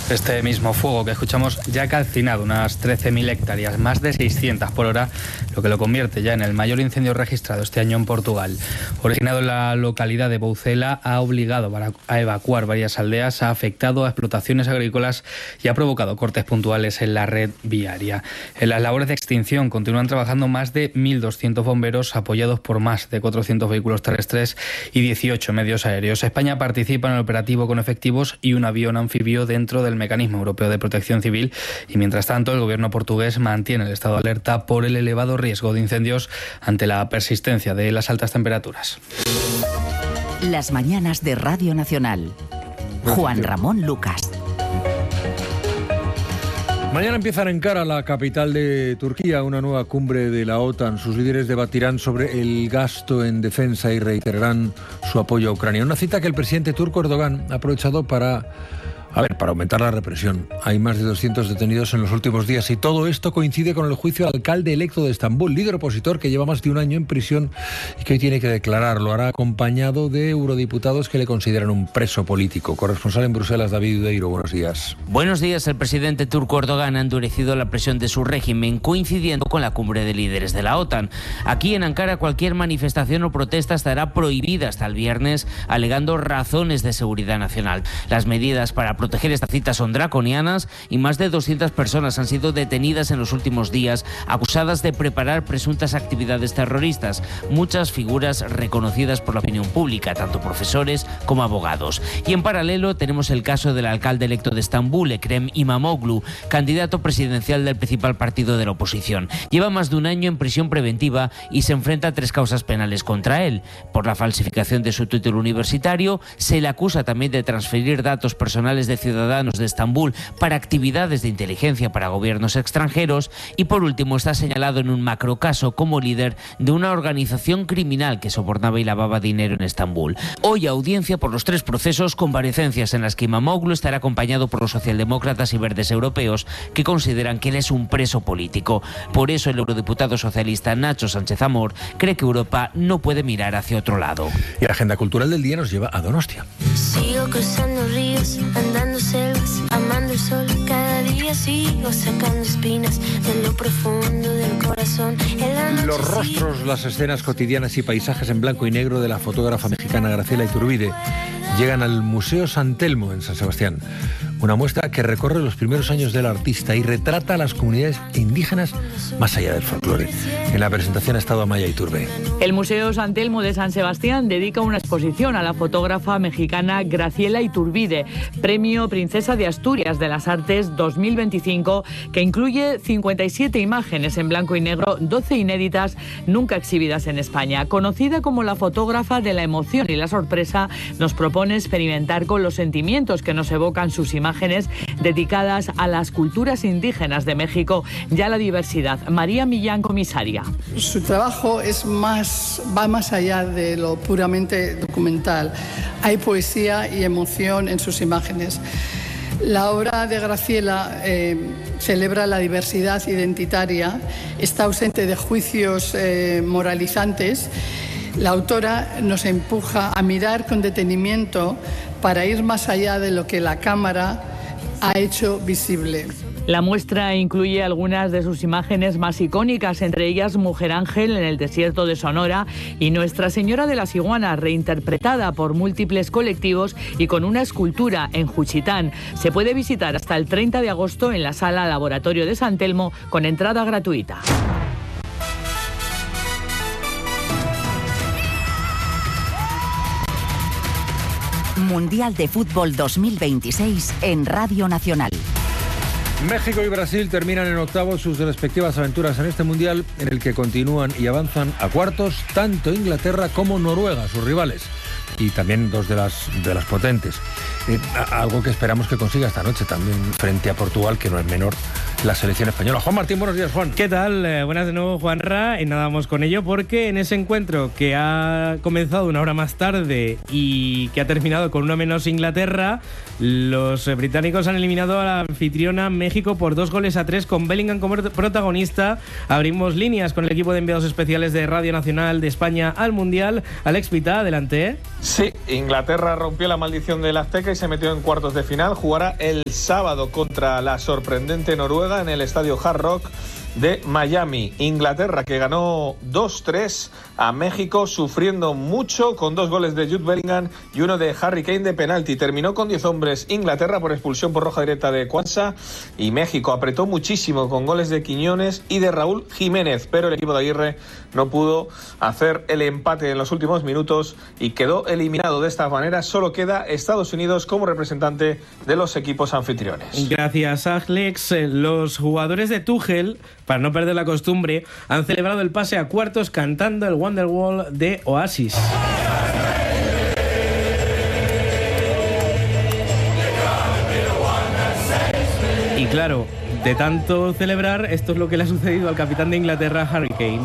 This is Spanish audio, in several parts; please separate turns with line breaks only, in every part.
Este mismo fuego que escuchamos ya ha calcinado unas 13.000 hectáreas, más de 600 por hora, lo que lo convierte ya en el mayor incendio registrado este año en Portugal. Originado en la localidad de Boucela, ha obligado a evacuar varias aldeas, ha afectado a explotaciones agrícolas y ha provocado cortes puntuales en la red viaria. En las labores de extinción continúan trabajando más de 1.200 bomberos, apoyados por más de 400 vehículos terrestres y 18 medios aéreos. España participa en el operativo con efectivos y un avión anfibio dentro del Mecanismo Europeo de Protección Civil, y mientras tanto el gobierno portugués mantiene el estado de alerta por el elevado riesgo de incendios ante la persistencia de las altas temperaturas.
Las mañanas de Radio Nacional. Juan Ramón Lucas.
Mañana empieza en Ankara, la capital de Turquía, una nueva cumbre de la OTAN. Sus líderes debatirán sobre el gasto en defensa y reiterarán su apoyo a Ucrania. Una cita que el presidente turco Erdogan ha aprovechado para aumentar la represión. Hay más de 200 detenidos en los últimos días y todo esto coincide con el juicio al alcalde electo de Estambul, líder opositor que lleva más de un año en prisión y que hoy tiene que declarar. Lo hará acompañado de eurodiputados que le consideran un preso político. Corresponsal en Bruselas, David Udeiro, buenos días.
Buenos días. El presidente turco Erdogan ha endurecido la presión de su régimen, coincidiendo con la cumbre de líderes de la OTAN. Aquí en Ankara cualquier manifestación o protesta estará prohibida hasta el viernes, alegando razones de seguridad nacional. Las medidas para proteger esta cita son draconianas y más de 200 personas han sido detenidas en los últimos días, acusadas de preparar presuntas actividades terroristas, muchas figuras reconocidas por la opinión pública, tanto profesores como abogados. Y en paralelo tenemos el caso del alcalde electo de Estambul, Ekrem İmamoğlu, candidato presidencial del principal partido de la oposición. Lleva más de un año en prisión preventiva y se enfrenta a 3 causas penales contra él. Por la falsificación de su título universitario, se le acusa también de transferir datos personales de ciudadanos de Estambul para actividades de inteligencia para gobiernos extranjeros y por último está señalado en un macrocaso como líder de una organización criminal que sobornaba y lavaba dinero en Estambul. Hoy audiencia por los 3 procesos, comparecencias en las que İmamoğlu estará acompañado por los socialdemócratas y verdes europeos que consideran que él es un preso político. Por eso el eurodiputado socialista Nacho Sánchez Amor cree que Europa no puede mirar hacia otro lado.
Y la agenda cultural del día nos lleva a Donostia.
Sigo cruzando ríos, andando selvas, amando el sol. Cada día sigo sacando espinas de lo profundo del corazón.
Los rostros, las escenas cotidianas y paisajes en blanco y negro de la fotógrafa mexicana Graciela Iturbide llegan al Museo San Telmo en San Sebastián. Una muestra que recorre los primeros años del artista y retrata a las comunidades indígenas más allá del folclore. En la presentación ha estado Amaya Iturbe.
El Museo San Telmo de San Sebastián dedica una exposición a la fotógrafa mexicana Graciela Iturbide, Premio Princesa de Asturias de las Artes 2025, que incluye 57 imágenes en blanco y negro, 12 inéditas, nunca exhibidas en España. Conocida como la fotógrafa de la emoción y la sorpresa, nos propone experimentar con los sentimientos que nos evocan sus imágenes dedicadas a las culturas indígenas de México y a la diversidad. María Millán, comisaria.
Su trabajo va más allá de lo puramente documental. Hay poesía y emoción en sus imágenes. La obra de Graciela celebra la diversidad identitaria, está ausente de juicios moralizantes. La autora nos empuja a mirar con detenimiento para ir más allá de lo que la cámara ha hecho visible.
La muestra incluye algunas de sus imágenes más icónicas, entre ellas Mujer Ángel en el desierto de Sonora y Nuestra Señora de las Iguanas, reinterpretada por múltiples colectivos y con una escultura en Juchitán. Se puede visitar hasta el 30 de agosto en la Sala Laboratorio de San Telmo con entrada gratuita.
Mundial de Fútbol 2026 en Radio Nacional.
México y Brasil terminan en octavos sus respectivas aventuras en este Mundial, en el que continúan y avanzan a cuartos tanto Inglaterra como Noruega, sus rivales, y también 2 de las potentes. Algo que esperamos que consiga esta noche también frente a Portugal, que no es menor, la selección española. Juan Martín, buenos días, Juan.
¿Qué tal? Buenas de nuevo, Juanra. Y nada, vamos con ello porque en ese encuentro que ha comenzado una hora más tarde y que ha terminado con 1-, Inglaterra, los británicos han eliminado a la anfitriona México por 2-3 con Bellingham como protagonista. Abrimos líneas con el equipo de enviados especiales de Radio Nacional de España al Mundial. Alex Pita, adelante.
Sí, Inglaterra rompió la maldición del Azteca y se metió en cuartos de final. Jugará el sábado contra la sorprendente Noruega en el estadio Hard Rock de Miami. Inglaterra que ganó 2-3 a México, sufriendo mucho, con 2 goles de Jude Bellingham y uno de Harry Kane de penalti. Terminó con 10 hombres Inglaterra por expulsión por roja directa de Quansah, y México apretó muchísimo con goles de Quiñones y de Raúl Jiménez, pero el equipo de Aguirre no pudo hacer el empate en los últimos minutos y quedó eliminado de esta manera. Solo queda Estados Unidos como representante de los equipos anfitriones.
Gracias, Alex. Los jugadores de Tuchel, para no perder la costumbre, han celebrado el pase a cuartos cantando el Wonderwall de Oasis. Y claro, de tanto celebrar, esto es lo que le ha sucedido al capitán de Inglaterra, Harry Kane.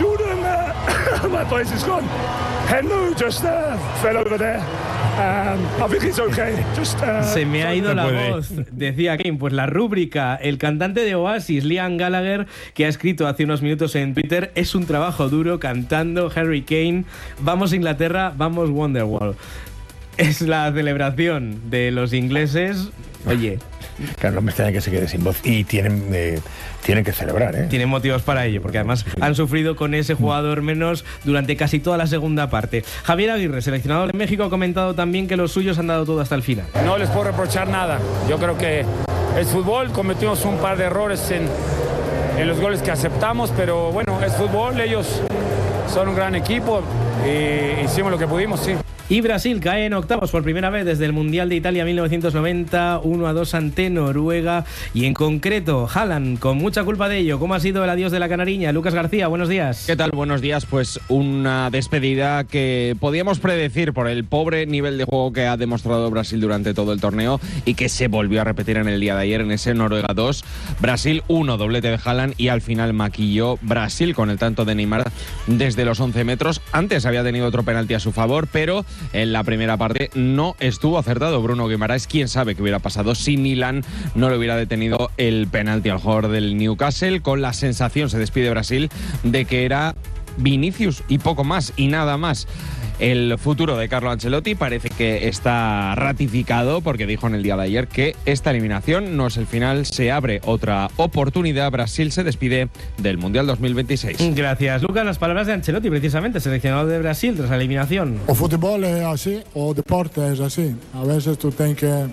My place is gone. Hello, just fell over there. I think it's okay.
Se me ha ido la voz, decía Kane. Pues la rúbrica, el cantante de Oasis, Liam Gallagher, que ha escrito hace unos minutos en Twitter: es un trabajo duro cantando Harry Kane. Vamos Inglaterra, vamos Wonderwall. Es la celebración de los ingleses. Oye,
claro, no me extraña que se quede sin voz. Y tienen que celebrar, ¿eh?
Tienen motivos para ello, porque además han sufrido con ese jugador menos durante casi toda la segunda parte. Javier Aguirre, seleccionador de México, ha comentado también que los suyos han dado todo hasta el final.
No les puedo reprochar nada. Yo creo que es fútbol. Cometimos un par de errores en los goles que aceptamos, pero bueno, es fútbol. Ellos son un gran equipo y hicimos lo que pudimos, sí.
Y Brasil cae en octavos por primera vez desde el Mundial de Italia 1990, 1-2 ante Noruega, y en concreto Haaland con mucha culpa de ello. ¿Cómo ha sido el adiós de la canariña? Lucas García, buenos días.
¿Qué tal? Buenos días. Pues una despedida que podíamos predecir por el pobre nivel de juego que ha demostrado Brasil durante todo el torneo y que se volvió a repetir en el día de ayer en ese Noruega 2, Brasil 1, doblete de Haaland, y al final maquilló Brasil con el tanto de Neymar desde los 11 metros. Antes había tenido otro penalti a su favor, pero en la primera parte no estuvo acertado Bruno Guimaraes. Quién sabe qué hubiera pasado si Milan no le hubiera detenido el penalti al jugador del Newcastle. Con la sensación, se despide Brasil, de que era Vinicius y poco más y nada más. El futuro de Carlo Ancelotti parece que está ratificado, porque dijo en el día de ayer que esta eliminación no es el final, se abre otra oportunidad. Brasil se despide del Mundial 2026.
Gracias, Lucas. Las palabras de Ancelotti, precisamente, seleccionado de Brasil tras la eliminación.
O fútbol es así, o deporte es así. A veces tú tienes que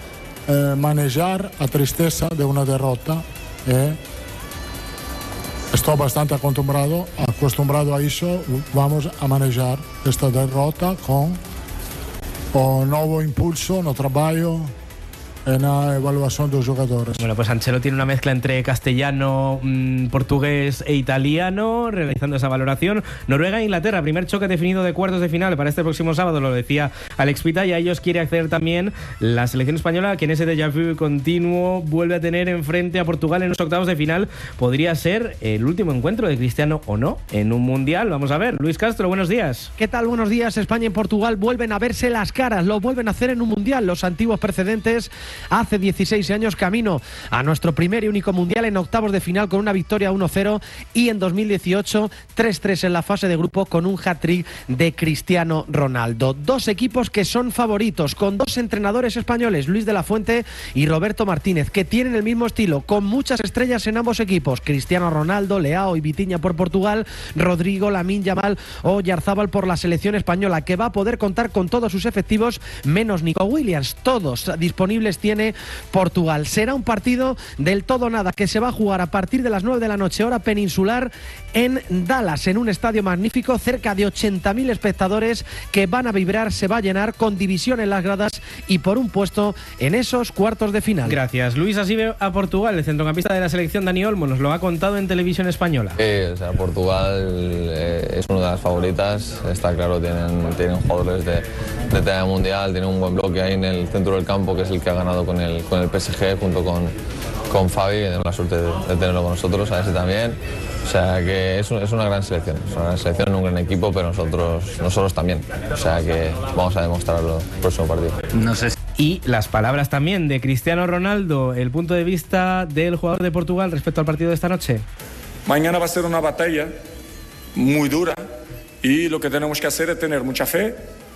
manejar la tristeza de una derrota. Estoy bastante acostumbrado a eso. Vamos a manejar esta derrota con un nuevo impulso, no trabajo, en la evaluación de los jugadores.
Bueno, pues Ancelotti tiene una mezcla entre castellano, portugués e italiano, realizando esa valoración. Noruega e Inglaterra, primer choque definido de cuartos de final para este próximo sábado, lo decía Alex Pita, y a ellos quiere acceder también la selección española, que en ese déjà vu continuo vuelve a tener enfrente a Portugal en los octavos de final. Podría ser el último encuentro de Cristiano o no en un mundial. Vamos a ver. Luis Castro, buenos días.
¿Qué tal? Buenos días. España y Portugal vuelven a verse las caras, lo vuelven a hacer en un mundial. Los antiguos precedentes, hace 16 años, camino a nuestro primer y único mundial, en octavos de final con una victoria 1-0, y en 2018 3-3 en la fase de grupo con un hat-trick de Cristiano Ronaldo. Dos equipos que son favoritos, con dos entrenadores españoles, Luis de la Fuente y Roberto Martínez, que tienen el mismo estilo, con muchas estrellas en ambos equipos: Cristiano Ronaldo, Leao y Vitinha por Portugal, Rodrigo, Lamine Yamal o Oyarzábal por la selección española, que va a poder contar con todos sus efectivos menos Nico Williams. Todos disponibles tiene Portugal. Será un partido del todo nada, que se va a jugar a partir de las 9 de la noche, hora peninsular, en Dallas, en un estadio magnífico, cerca de 80.000 espectadores que van a vibrar, se va a llenar, con división en las gradas y por un puesto en esos cuartos de final.
Gracias, Luis. Así ve a Portugal. El centrocampista de la selección, Dani Olmo, nos lo ha contado en televisión española.
O sea, Portugal es una de las favoritas, está claro, tienen jugadores tener el Mundial, tiene un buen bloque ahí en el centro del campo, que es el que ha ganado con el PSG junto con Fabi, que tenemos la suerte de tenerlo con nosotros, a ese también. O sea que es una gran selección, un gran equipo, pero nosotros también. O sea que vamos a demostrarlo el próximo partido.
No sé. Y las palabras también de Cristiano Ronaldo, el punto de vista del jugador de Portugal respecto al partido de esta noche.
Mañana va a ser una batalla muy dura y lo que tenemos que hacer es tener mucha fe,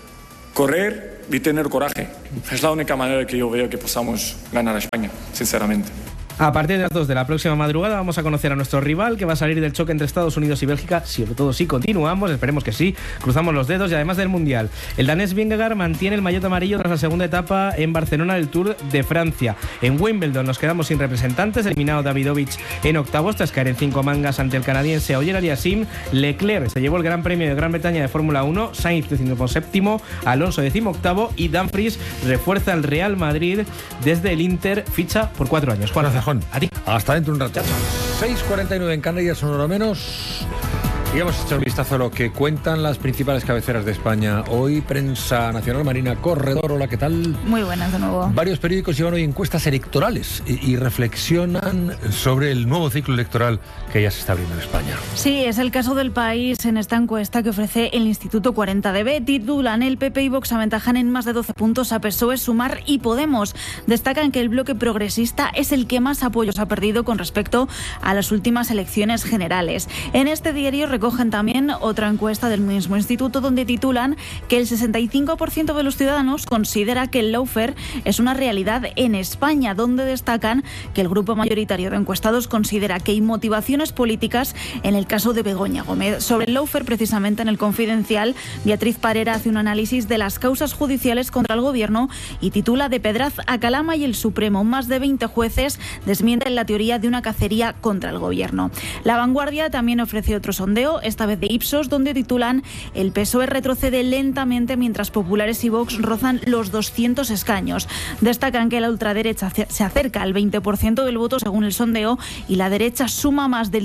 correr y tener coraje. Es la única manera que yo veo que podamos ganar a España, sinceramente.
A partir de las 2 de la próxima madrugada vamos a conocer a nuestro rival, que va a salir del choque entre Estados Unidos y Bélgica, sobre todo si continuamos, esperemos que sí, cruzamos los dedos, y además del Mundial. El danés Vingegaard mantiene el maillot amarillo tras la segunda etapa en Barcelona del Tour de Francia. En Wimbledon nos quedamos sin representantes, eliminado Davidovich en octavos tras caer en 5 mangas ante el canadiense Ogier Aliassime. Leclerc se llevó el Gran Premio de Gran Bretaña de Fórmula 1, Sainz 17º, Alonso 18º y Dumfries refuerza el Real Madrid desde el Inter, ficha por 4 años. Juan, a ti.
Hasta dentro un rato. 6:49 en Canarias, una hora menos. Y hemos hecho un vistazo a lo que cuentan las principales cabeceras de España. Hoy, Prensa Nacional. Marina Corredor, hola, ¿qué tal?
Muy buenas de nuevo.
Varios periódicos llevan hoy encuestas electorales y reflexionan sobre el nuevo ciclo electoral que ya se está abriendo en España.
Sí, es el caso del País en esta encuesta que ofrece el Instituto 40DB. Titulan: el PP y Vox aventajan en más de 12 puntos a PSOE, Sumar y Podemos. Destacan que el bloque progresista es el que más apoyos ha perdido con respecto a las últimas elecciones generales. En este diario recogen también otra encuesta del mismo instituto donde titulan que el 65% de los ciudadanos considera que el lawfare es una realidad en España, donde destacan que el grupo mayoritario de encuestados considera que hay motivaciones políticas en el caso de Begoña Gómez. Sobre el lawfare, precisamente en El Confidencial, Beatriz Parera hace un análisis de las causas judiciales contra el gobierno y titula: de Pedraz a Calama y el Supremo, más de 20 jueces desmienten la teoría de una cacería contra el gobierno. La Vanguardia también ofrece otro sondeo, esta vez de Ipsos, donde titulan: el PSOE retrocede lentamente mientras Populares y Vox rozan los 200 escaños. Destacan que la ultraderecha se acerca al 20% del voto según el sondeo y la derecha suma más del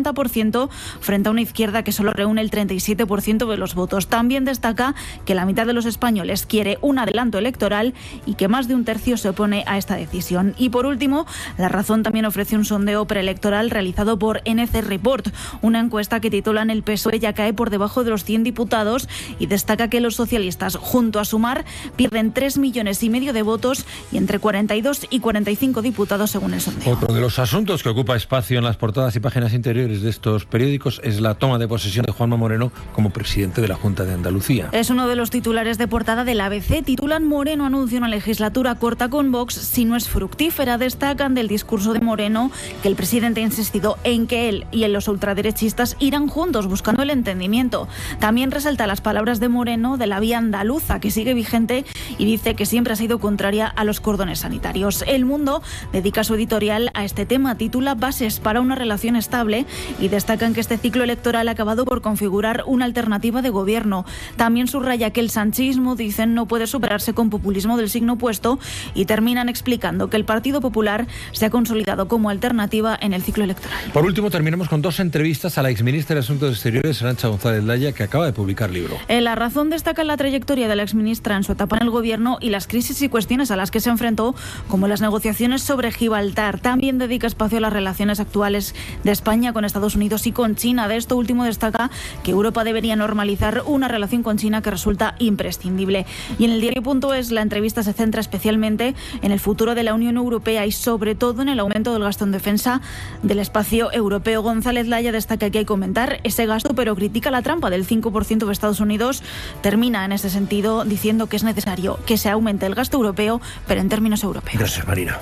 50% frente a una izquierda que solo reúne el 37% de los votos. También destaca que la mitad de los españoles quiere un adelanto electoral y que más de un tercio se opone a esta decisión. Y por último, La Razón también ofrece un sondeo preelectoral realizado por NC Report, una encuesta que titula: el PSOE ya cae por debajo de los 100 diputados y destaca que los socialistas, junto a Sumar, pierden 3,5 millones de votos y entre 42 y 45 diputados según el sondeo.
Otro de los asuntos que ocupa espacio en las portadas y páginas interiores de estos periódicos es la toma de posesión de Juanma Moreno como presidente de la Junta de Andalucía.
Es uno de los titulares de portada del ABC. Titulan: Moreno anuncia una legislatura corta con Vox si no es fructífera. Destacan del discurso de Moreno que el presidente ha insistido en que él y los ultraderechistas irán juntos buscando el entendimiento. También resalta las palabras de Moreno de la vía andaluza, que sigue vigente, y dice que siempre ha sido contraria a los cordones sanitarios. El Mundo dedica su editorial a este tema, titula: Bases para una relación estable, y destacan que este ciclo electoral ha acabado por configurar una alternativa de gobierno. También subraya que el sanchismo, dicen, no puede superarse con populismo del signo opuesto, y terminan explicando que el Partido Popular se ha consolidado como alternativa en el ciclo electoral.
Por último, terminamos con 2 entrevistas a la exministra de Asuntos Exteriores, Arantxa González Laya, que acaba de publicar libro.
La Razón destaca la trayectoria de la exministra en su etapa en el gobierno y las crisis y cuestiones a las que se enfrentó, como las negociaciones sobre Gibraltar. También dedica espacio a las relaciones actuales de España con Estados Unidos y con China. De esto último destaca que Europa debería normalizar una relación con China que resulta imprescindible. Y en el diario.es la entrevista se centra especialmente en el futuro de la Unión Europea y sobre todo en el aumento del gasto en defensa del espacio europeo. González Laya destaca que hay que aumentar ese gasto, pero critica la trampa del 5% de Estados Unidos. Termina en ese sentido diciendo que es necesario que se aumente el gasto europeo, pero en términos europeos.
Gracias, Marina.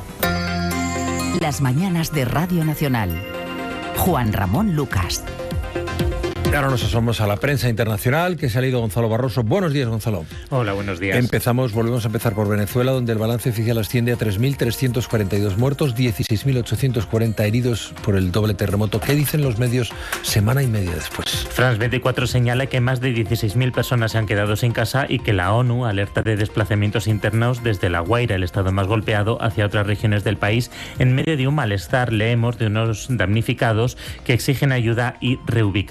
Las mañanas de Radio Nacional. Juan Ramón Lucas.
Ahora nos asomamos a la prensa internacional, que se ha leído Gonzalo Barroso. Buenos días, Gonzalo.
Hola, buenos días.
Volvemos a empezar por Venezuela, donde el balance oficial asciende a 3.342 muertos, 16.840 heridos por el doble terremoto. ¿Qué dicen los medios semana y media después?
France 24 señala que más de 16.000 personas se han quedado sin casa y que la ONU alerta de desplazamientos internos desde La Guaira, el estado más golpeado, hacia otras regiones del país. En medio de un malestar, leemos de unos damnificados que exigen ayuda y reubicación.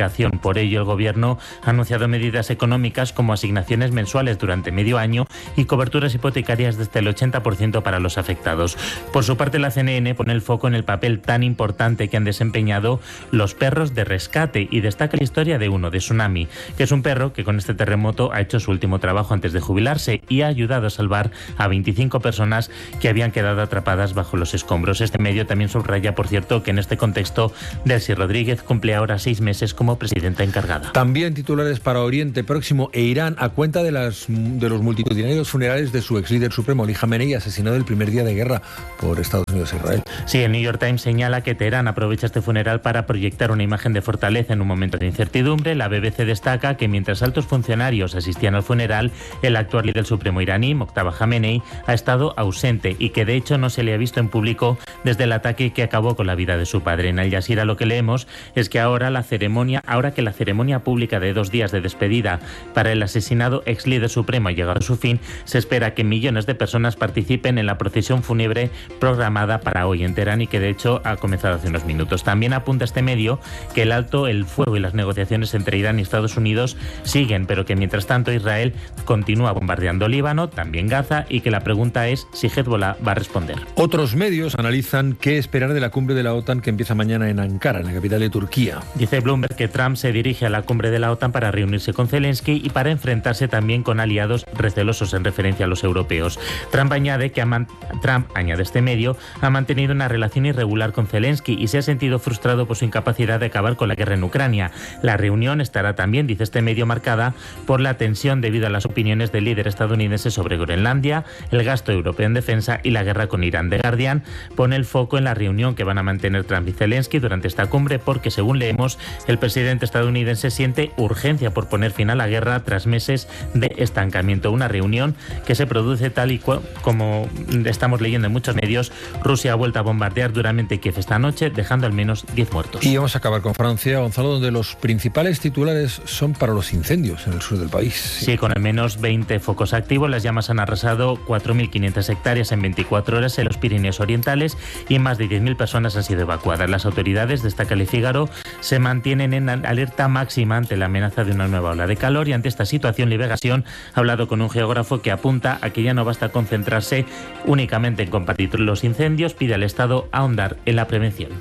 Por ello, el Gobierno ha anunciado medidas económicas como asignaciones mensuales durante medio año y coberturas hipotecarias desde el 80% para los afectados. Por su parte, la CNN pone el foco en el papel tan importante que han desempeñado los perros de rescate y destaca la historia de uno, de Tsunami, que es un perro que con este terremoto ha hecho su último trabajo antes de jubilarse y ha ayudado a salvar a 25 personas que habían quedado atrapadas bajo los escombros. Este medio también subraya, por cierto, que en este contexto Delcy Rodríguez cumple ahora 6 meses como presidenta encargada.
También titulares para Oriente Próximo e Irán a cuenta de los multitudinarios funerales de su ex líder supremo, Ali Khamenei, asesinado el primer día de guerra por Estados Unidos e Israel.
Sí, el New York Times señala que Teherán aprovecha este funeral para proyectar una imagen de fortaleza en un momento de incertidumbre. La BBC destaca que mientras altos funcionarios asistían al funeral, el actual líder supremo iraní, Mojtaba Khamenei, ha estado ausente y que de hecho no se le ha visto en público desde el ataque que acabó con la vida de su padre. En Al Jazeera lo que leemos es que ahora que la ceremonia pública de 2 días de despedida para el asesinado ex líder supremo ha llegado a su fin, se espera que millones de personas participen en la procesión fúnebre programada para hoy en Teherán y que de hecho ha comenzado hace unos minutos. También apunta este medio que el alto el fuego y las negociaciones entre Irán y Estados Unidos siguen, pero que mientras tanto Israel continúa bombardeando Líbano, también Gaza, y que la pregunta es si Hezbollah va a responder.
Otros medios analizan qué esperar de la cumbre de la OTAN que empieza mañana en Ankara, en la capital de Turquía.
Dice Bloomberg que Trump se dirige a la cumbre de la OTAN para reunirse con Zelensky y para enfrentarse también con aliados recelosos en referencia a los europeos. Trump añade este medio, ha mantenido una relación irregular con Zelensky y se ha sentido frustrado por su incapacidad de acabar con la guerra en Ucrania. La reunión estará también, dice este medio, marcada por la tensión debido a las opiniones del líder estadounidense sobre Groenlandia, el gasto europeo en defensa y la guerra con Irán. The Guardian pone el foco en la reunión que van a mantener Trump y Zelensky durante esta cumbre porque, según leemos, el presidente estadounidense siente urgencia por poner fin a la guerra tras meses de estancamiento. Una reunión que se produce tal y como estamos leyendo en muchos medios. Rusia ha vuelto a bombardear duramente Kiev esta noche, dejando al menos 10 muertos.
Y vamos a acabar con Francia, Gonzalo, donde los principales titulares son para los incendios en el sur del país.
Sí, con al menos 20 focos activos. Las llamas han arrasado 4.500 hectáreas en 24 horas en los Pirineos Orientales y más de 10.000 personas han sido evacuadas. Las autoridades, destaca El Figaro, se mantienen en alerta máxima ante la amenaza de una nueva ola de calor y ante esta situación, Liberación ha hablado con un geógrafo que apunta a que ya no basta concentrarse únicamente en combatir los incendios, pide al Estado ahondar en la prevención.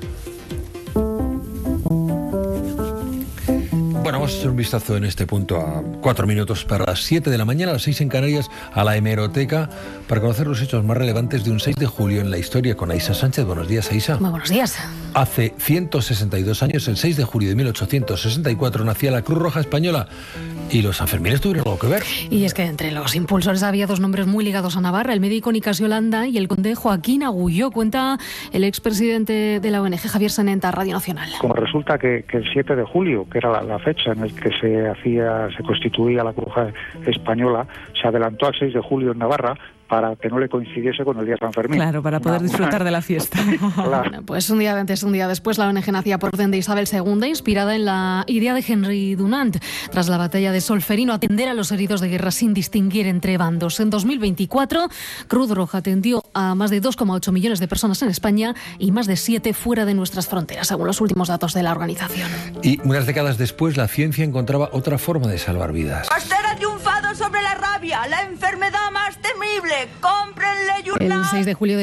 Bueno, vamos a echar un vistazo en este punto a 4 minutos para las 7 de la mañana, a las 6 en Canarias, a la hemeroteca, para conocer los hechos más relevantes de un 6 de julio en la historia con Aisa Sánchez. Buenos días, Aisa.
Muy buenos días.
Hace 162 años, el 6 de julio de 1864, nacía la Cruz Roja Española. ¿Y los Sanfermines tuvieron algo que ver?
Y es que entre los impulsores había 2 nombres muy ligados a Navarra, el médico Nicasio Landa y el conde Joaquín Agulló, cuenta el expresidente de la ONG, Javier Senenta, Radio Nacional.
Como resulta que el 7 de julio, que era la fecha en la que se constituía la Cruz Roja Española, se adelantó al 6 de julio en Navarra para que no le coincidiese con el día de San Fermín.
Claro, para poder disfrutar de la fiesta.
Claro.
Bueno, pues un día antes, un día después, la ONG nacía por orden de Isabel II, inspirada en la idea de Henry Dunant. Tras la batalla de Solferino, atender a los heridos de guerra sin distinguir entre bandos. En 2024, Cruz Roja atendió a más de 2,8 millones de personas en España y más de 7 fuera de nuestras fronteras, según los últimos datos de la organización.
Y unas décadas después, la ciencia encontraba otra forma de salvar vidas.
Pasteur ha triunfado sobre la rabia, la enfermedad más temible. ¡Cómprenle Journal!
El 6 de julio de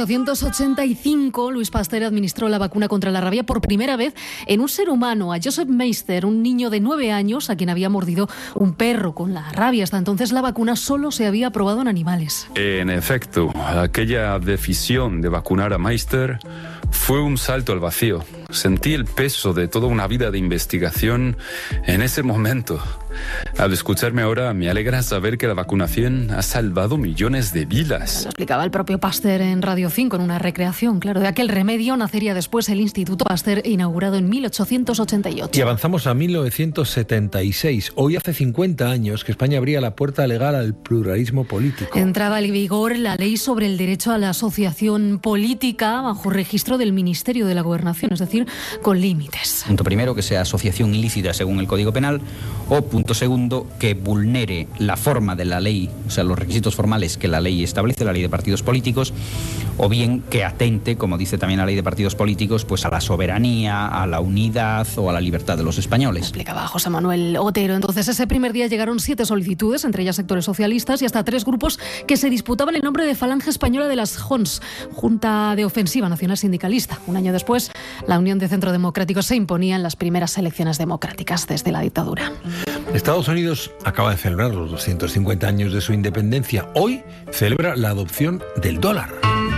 1885, Louis Pasteur administró la vacuna contra la rabia por primera vez en un ser humano, a Joseph Meister, un niño de 9 años a quien había mordido un perro con la rabia. Hasta entonces la vacuna solo se había probado en animales.
En efecto, aquella decisión de vacunar a Meister fue un salto al vacío. Sentí el peso de toda una vida de investigación en ese momento. Al escucharme ahora, me alegra saber que la vacunación ha salvado millones de vidas.
Lo explicaba el propio Pasteur en Radio 5 en una recreación. Claro, de aquel remedio nacería después el Instituto Pasteur, inaugurado en 1888.
Y avanzamos a 1976. Hoy hace 50 años que España abría la puerta legal al pluralismo político.
Entraba en vigor la ley sobre el derecho a la asociación política bajo registro del Ministerio de la Gobernación, es decir, decir, con límites.
Punto primero, que sea asociación ilícita según el Código Penal, o punto segundo, que vulnere la forma de la ley, o sea, los requisitos formales que la ley establece, la ley de partidos políticos, o bien que atente, como dice también la ley de partidos políticos, pues a la soberanía, a la unidad o a la libertad de los españoles.
Explicaba José Manuel Otero. Entonces, ese primer día llegaron 7 solicitudes, entre ellas sectores socialistas, y hasta 3 grupos que se disputaban el nombre de Falange Española de las JONS, Junta de Ofensiva Nacional Sindicalista. Un año después, la Unión de Centro Democrático se imponía en las primeras elecciones democráticas desde la dictadura.
Estados Unidos acaba de celebrar los 250 años de su independencia. Hoy celebra la adopción del dólar.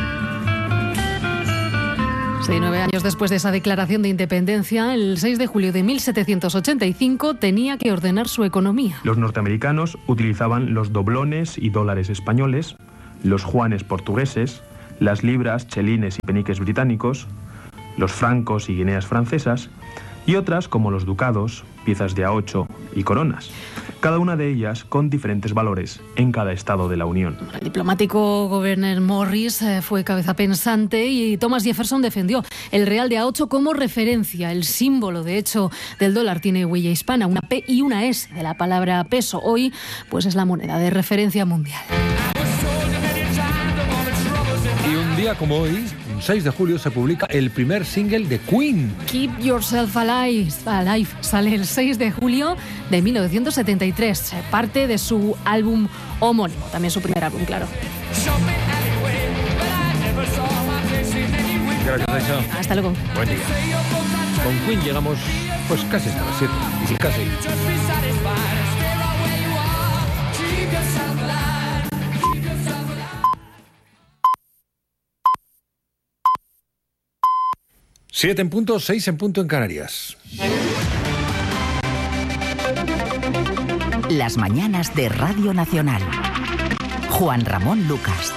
Sí, 9 años después de esa declaración de independencia, el 6 de julio de 1785 tenía que ordenar su economía.
Los norteamericanos utilizaban los doblones y dólares españoles, los juanes portugueses, las libras, chelines y peniques británicos, los francos y guineas francesas, y otras como los ducados, piezas de A8 y coronas, cada una de ellas con diferentes valores en cada estado de la Unión.
El diplomático Gouverneur Morris fue cabeza pensante y Thomas Jefferson defendió el real de A8 como referencia. El símbolo, de hecho, del dólar tiene huella hispana, una P y una S de la palabra peso. Hoy, pues es la moneda de referencia mundial.
Y un día como hoy, un 6 de julio, se publica el primer single de Queen.
Keep Yourself Alive. Sale el 6 de julio de 1973. Parte de su álbum homónimo. También su primer álbum, claro.
Gracias, Aisha.
Hasta luego.
Buen día. Con Queen llegamos pues casi hasta las 7. Y sin casi. Siete en punto, 6 en punto en Canarias.
Las mañanas de Radio Nacional. Juan Ramón Lucas.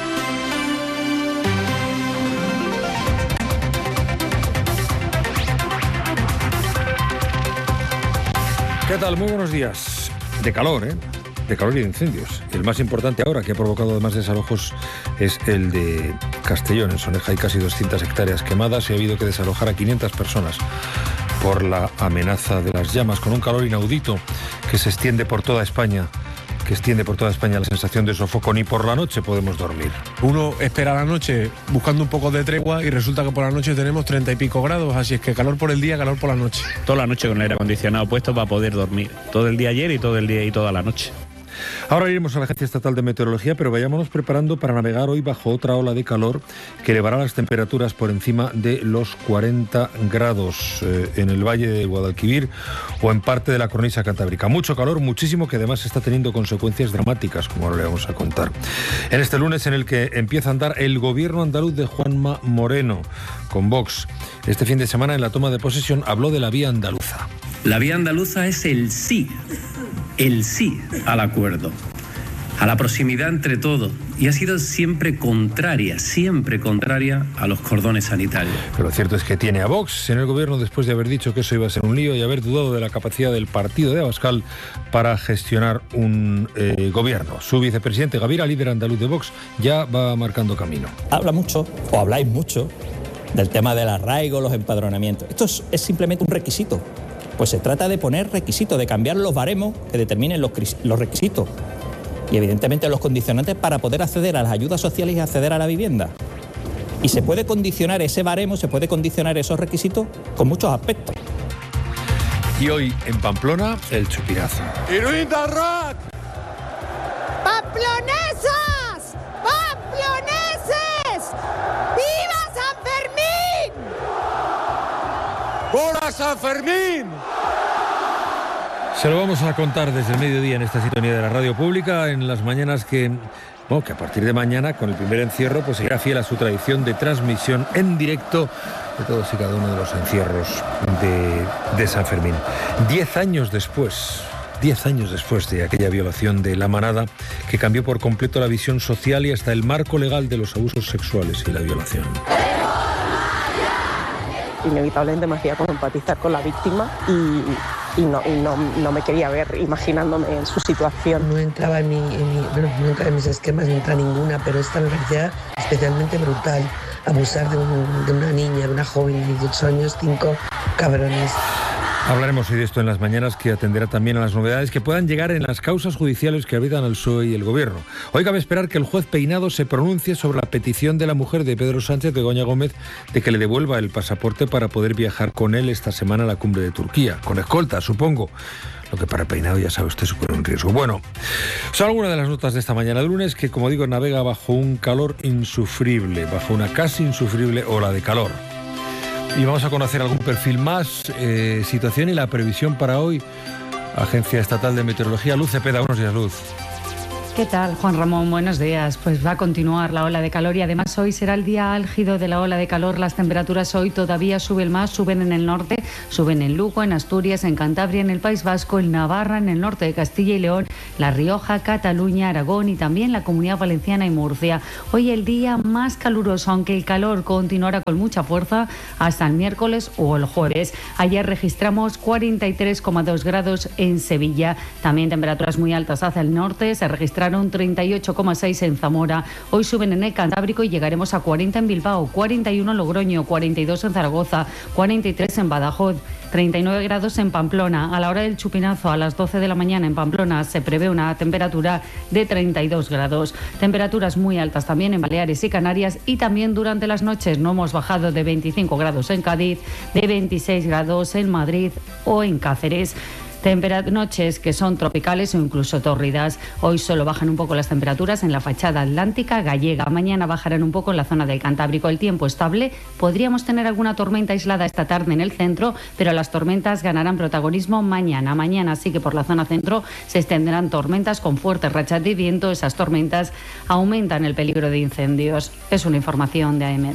¿Qué tal? Muy buenos días. De calor, ¿eh? De calor y de incendios. El más importante ahora, que ha provocado además desalojos, es el de Castellón. En Soneja hay casi 200 hectáreas quemadas y ha habido que desalojar a 500 personas por la amenaza de las llamas, con un calor inaudito que se extiende por toda España. La sensación de sofoco. Ni por la noche podemos dormir.
Uno espera la noche buscando un poco de tregua y resulta que por la noche tenemos 30 y pico grados, así es que calor por el día, calor por la noche.
Toda la noche con el aire acondicionado puesto para poder dormir. Todo el día ayer y todo el día y toda la noche.
Ahora iremos a la Agencia Estatal de Meteorología, pero vayámonos preparando para navegar hoy bajo otra ola de calor que elevará las temperaturas por encima de los 40 grados en el Valle de Guadalquivir o en parte de la cornisa cantábrica. Mucho calor, muchísimo, que además está teniendo consecuencias dramáticas, como ahora le vamos a contar. En este lunes en el que empieza a andar el gobierno andaluz de Juanma Moreno con Vox. Este fin de semana, en la toma de posesión, habló de la vía andaluza.
La vía andaluza es el sí al acuerdo, a la proximidad entre todos, y ha sido siempre contraria a los cordones sanitarios.
Pero lo cierto es que tiene a Vox en el gobierno después de haber dicho que eso iba a ser un lío y haber dudado de la capacidad del partido de Abascal para gestionar un gobierno. Su vicepresidente Gavira, líder andaluz de Vox, ya va marcando camino.
Habla mucho, o habláis mucho, del tema del arraigo, los empadronamientos. Esto es simplemente un requisito. Pues se trata de poner requisitos, de cambiar los baremos que determinen los requisitos y evidentemente los condicionantes para poder acceder a las ayudas sociales y acceder a la vivienda. Y se puede condicionar ese baremo, se puede condicionar esos requisitos con muchos aspectos.
Y hoy en Pamplona, el chupinazo.
¡Iruita Rock! ¡Pamplonesas! ¡Pamploneses! ¡Viva San Fermín! ¡Viva San Fermín!
Se lo vamos a contar desde el mediodía en esta sintonía de la radio pública, en las mañanas que a partir de mañana, con el primer encierro, pues seguirá fiel a su tradición de transmisión en directo de todos y cada uno de los encierros de San Fermín. 10 años después de aquella violación de La Manada, que cambió por completo la visión social y hasta el marco legal de los abusos sexuales y la violación.
Inevitablemente me hacía como empatizar con la víctima y no me quería ver imaginándome en su situación.
No entraba nunca en mis esquemas, no entra ninguna, pero esta me parecía especialmente brutal.
abusar de una niña, de una joven de 18 años, 5 cabrones.
Hablaremos hoy de esto en las mañanas, que atenderá también a las novedades que puedan llegar en las causas judiciales que habitan al PSOE y el Gobierno. Hoy cabe esperar que el juez Peinado se pronuncie sobre la petición de la mujer de Pedro Sánchez, Begoña Gómez, de que le devuelva el pasaporte para poder viajar con él esta semana a la cumbre de Turquía, con escolta, supongo. Lo que para Peinado, ya sabe usted, supone un riesgo. Bueno, son algunas de las notas de esta mañana de lunes, que, como digo, navega bajo un calor insufrible, bajo una casi insufrible ola de calor. Y vamos a conocer algún perfil más, situación y la previsión para hoy. Agencia Estatal de Meteorología, Luz Cepeda. Buenos días, Luz.
¿Qué tal, Juan Ramón? Buenos días. Pues va a continuar la ola de calor y además hoy será el día álgido de la ola de calor. Las temperaturas hoy todavía suben más, suben en el norte, suben en Lugo, en Asturias, en Cantabria, en el País Vasco, en Navarra, en el norte de Castilla y León, La Rioja, Cataluña, Aragón y también la Comunidad Valenciana y Murcia. Hoy el día más caluroso, aunque el calor continuará con mucha fuerza hasta el miércoles o el jueves. Ayer registramos 43,2 grados en Sevilla. También temperaturas muy altas hacia el norte. Se registraron 38,6 en Zamora. Hoy suben en el Cantábrico y llegaremos a 40 en Bilbao, 41 en Logroño, 42 en Zaragoza, 43 en Badajoz, 39 grados en Pamplona. A la hora del chupinazo, a las 12 de la mañana en Pamplona, se prevé una temperatura de 32 grados. Temperaturas muy altas también en Baleares y Canarias, y también durante las noches no hemos bajado de 25 grados en Cádiz, de 26 grados en Madrid o en Cáceres. Noches que son tropicales o incluso tórridas. Hoy solo bajan un poco las temperaturas en la fachada atlántica gallega. Mañana bajarán un poco en la zona del Cantábrico. El tiempo estable. Podríamos tener alguna tormenta aislada esta tarde en el centro, pero las tormentas ganarán protagonismo mañana. Mañana sí que por la zona centro se extenderán tormentas con fuertes rachas de viento. Esas tormentas aumentan el peligro de incendios. Es una información de AEMET.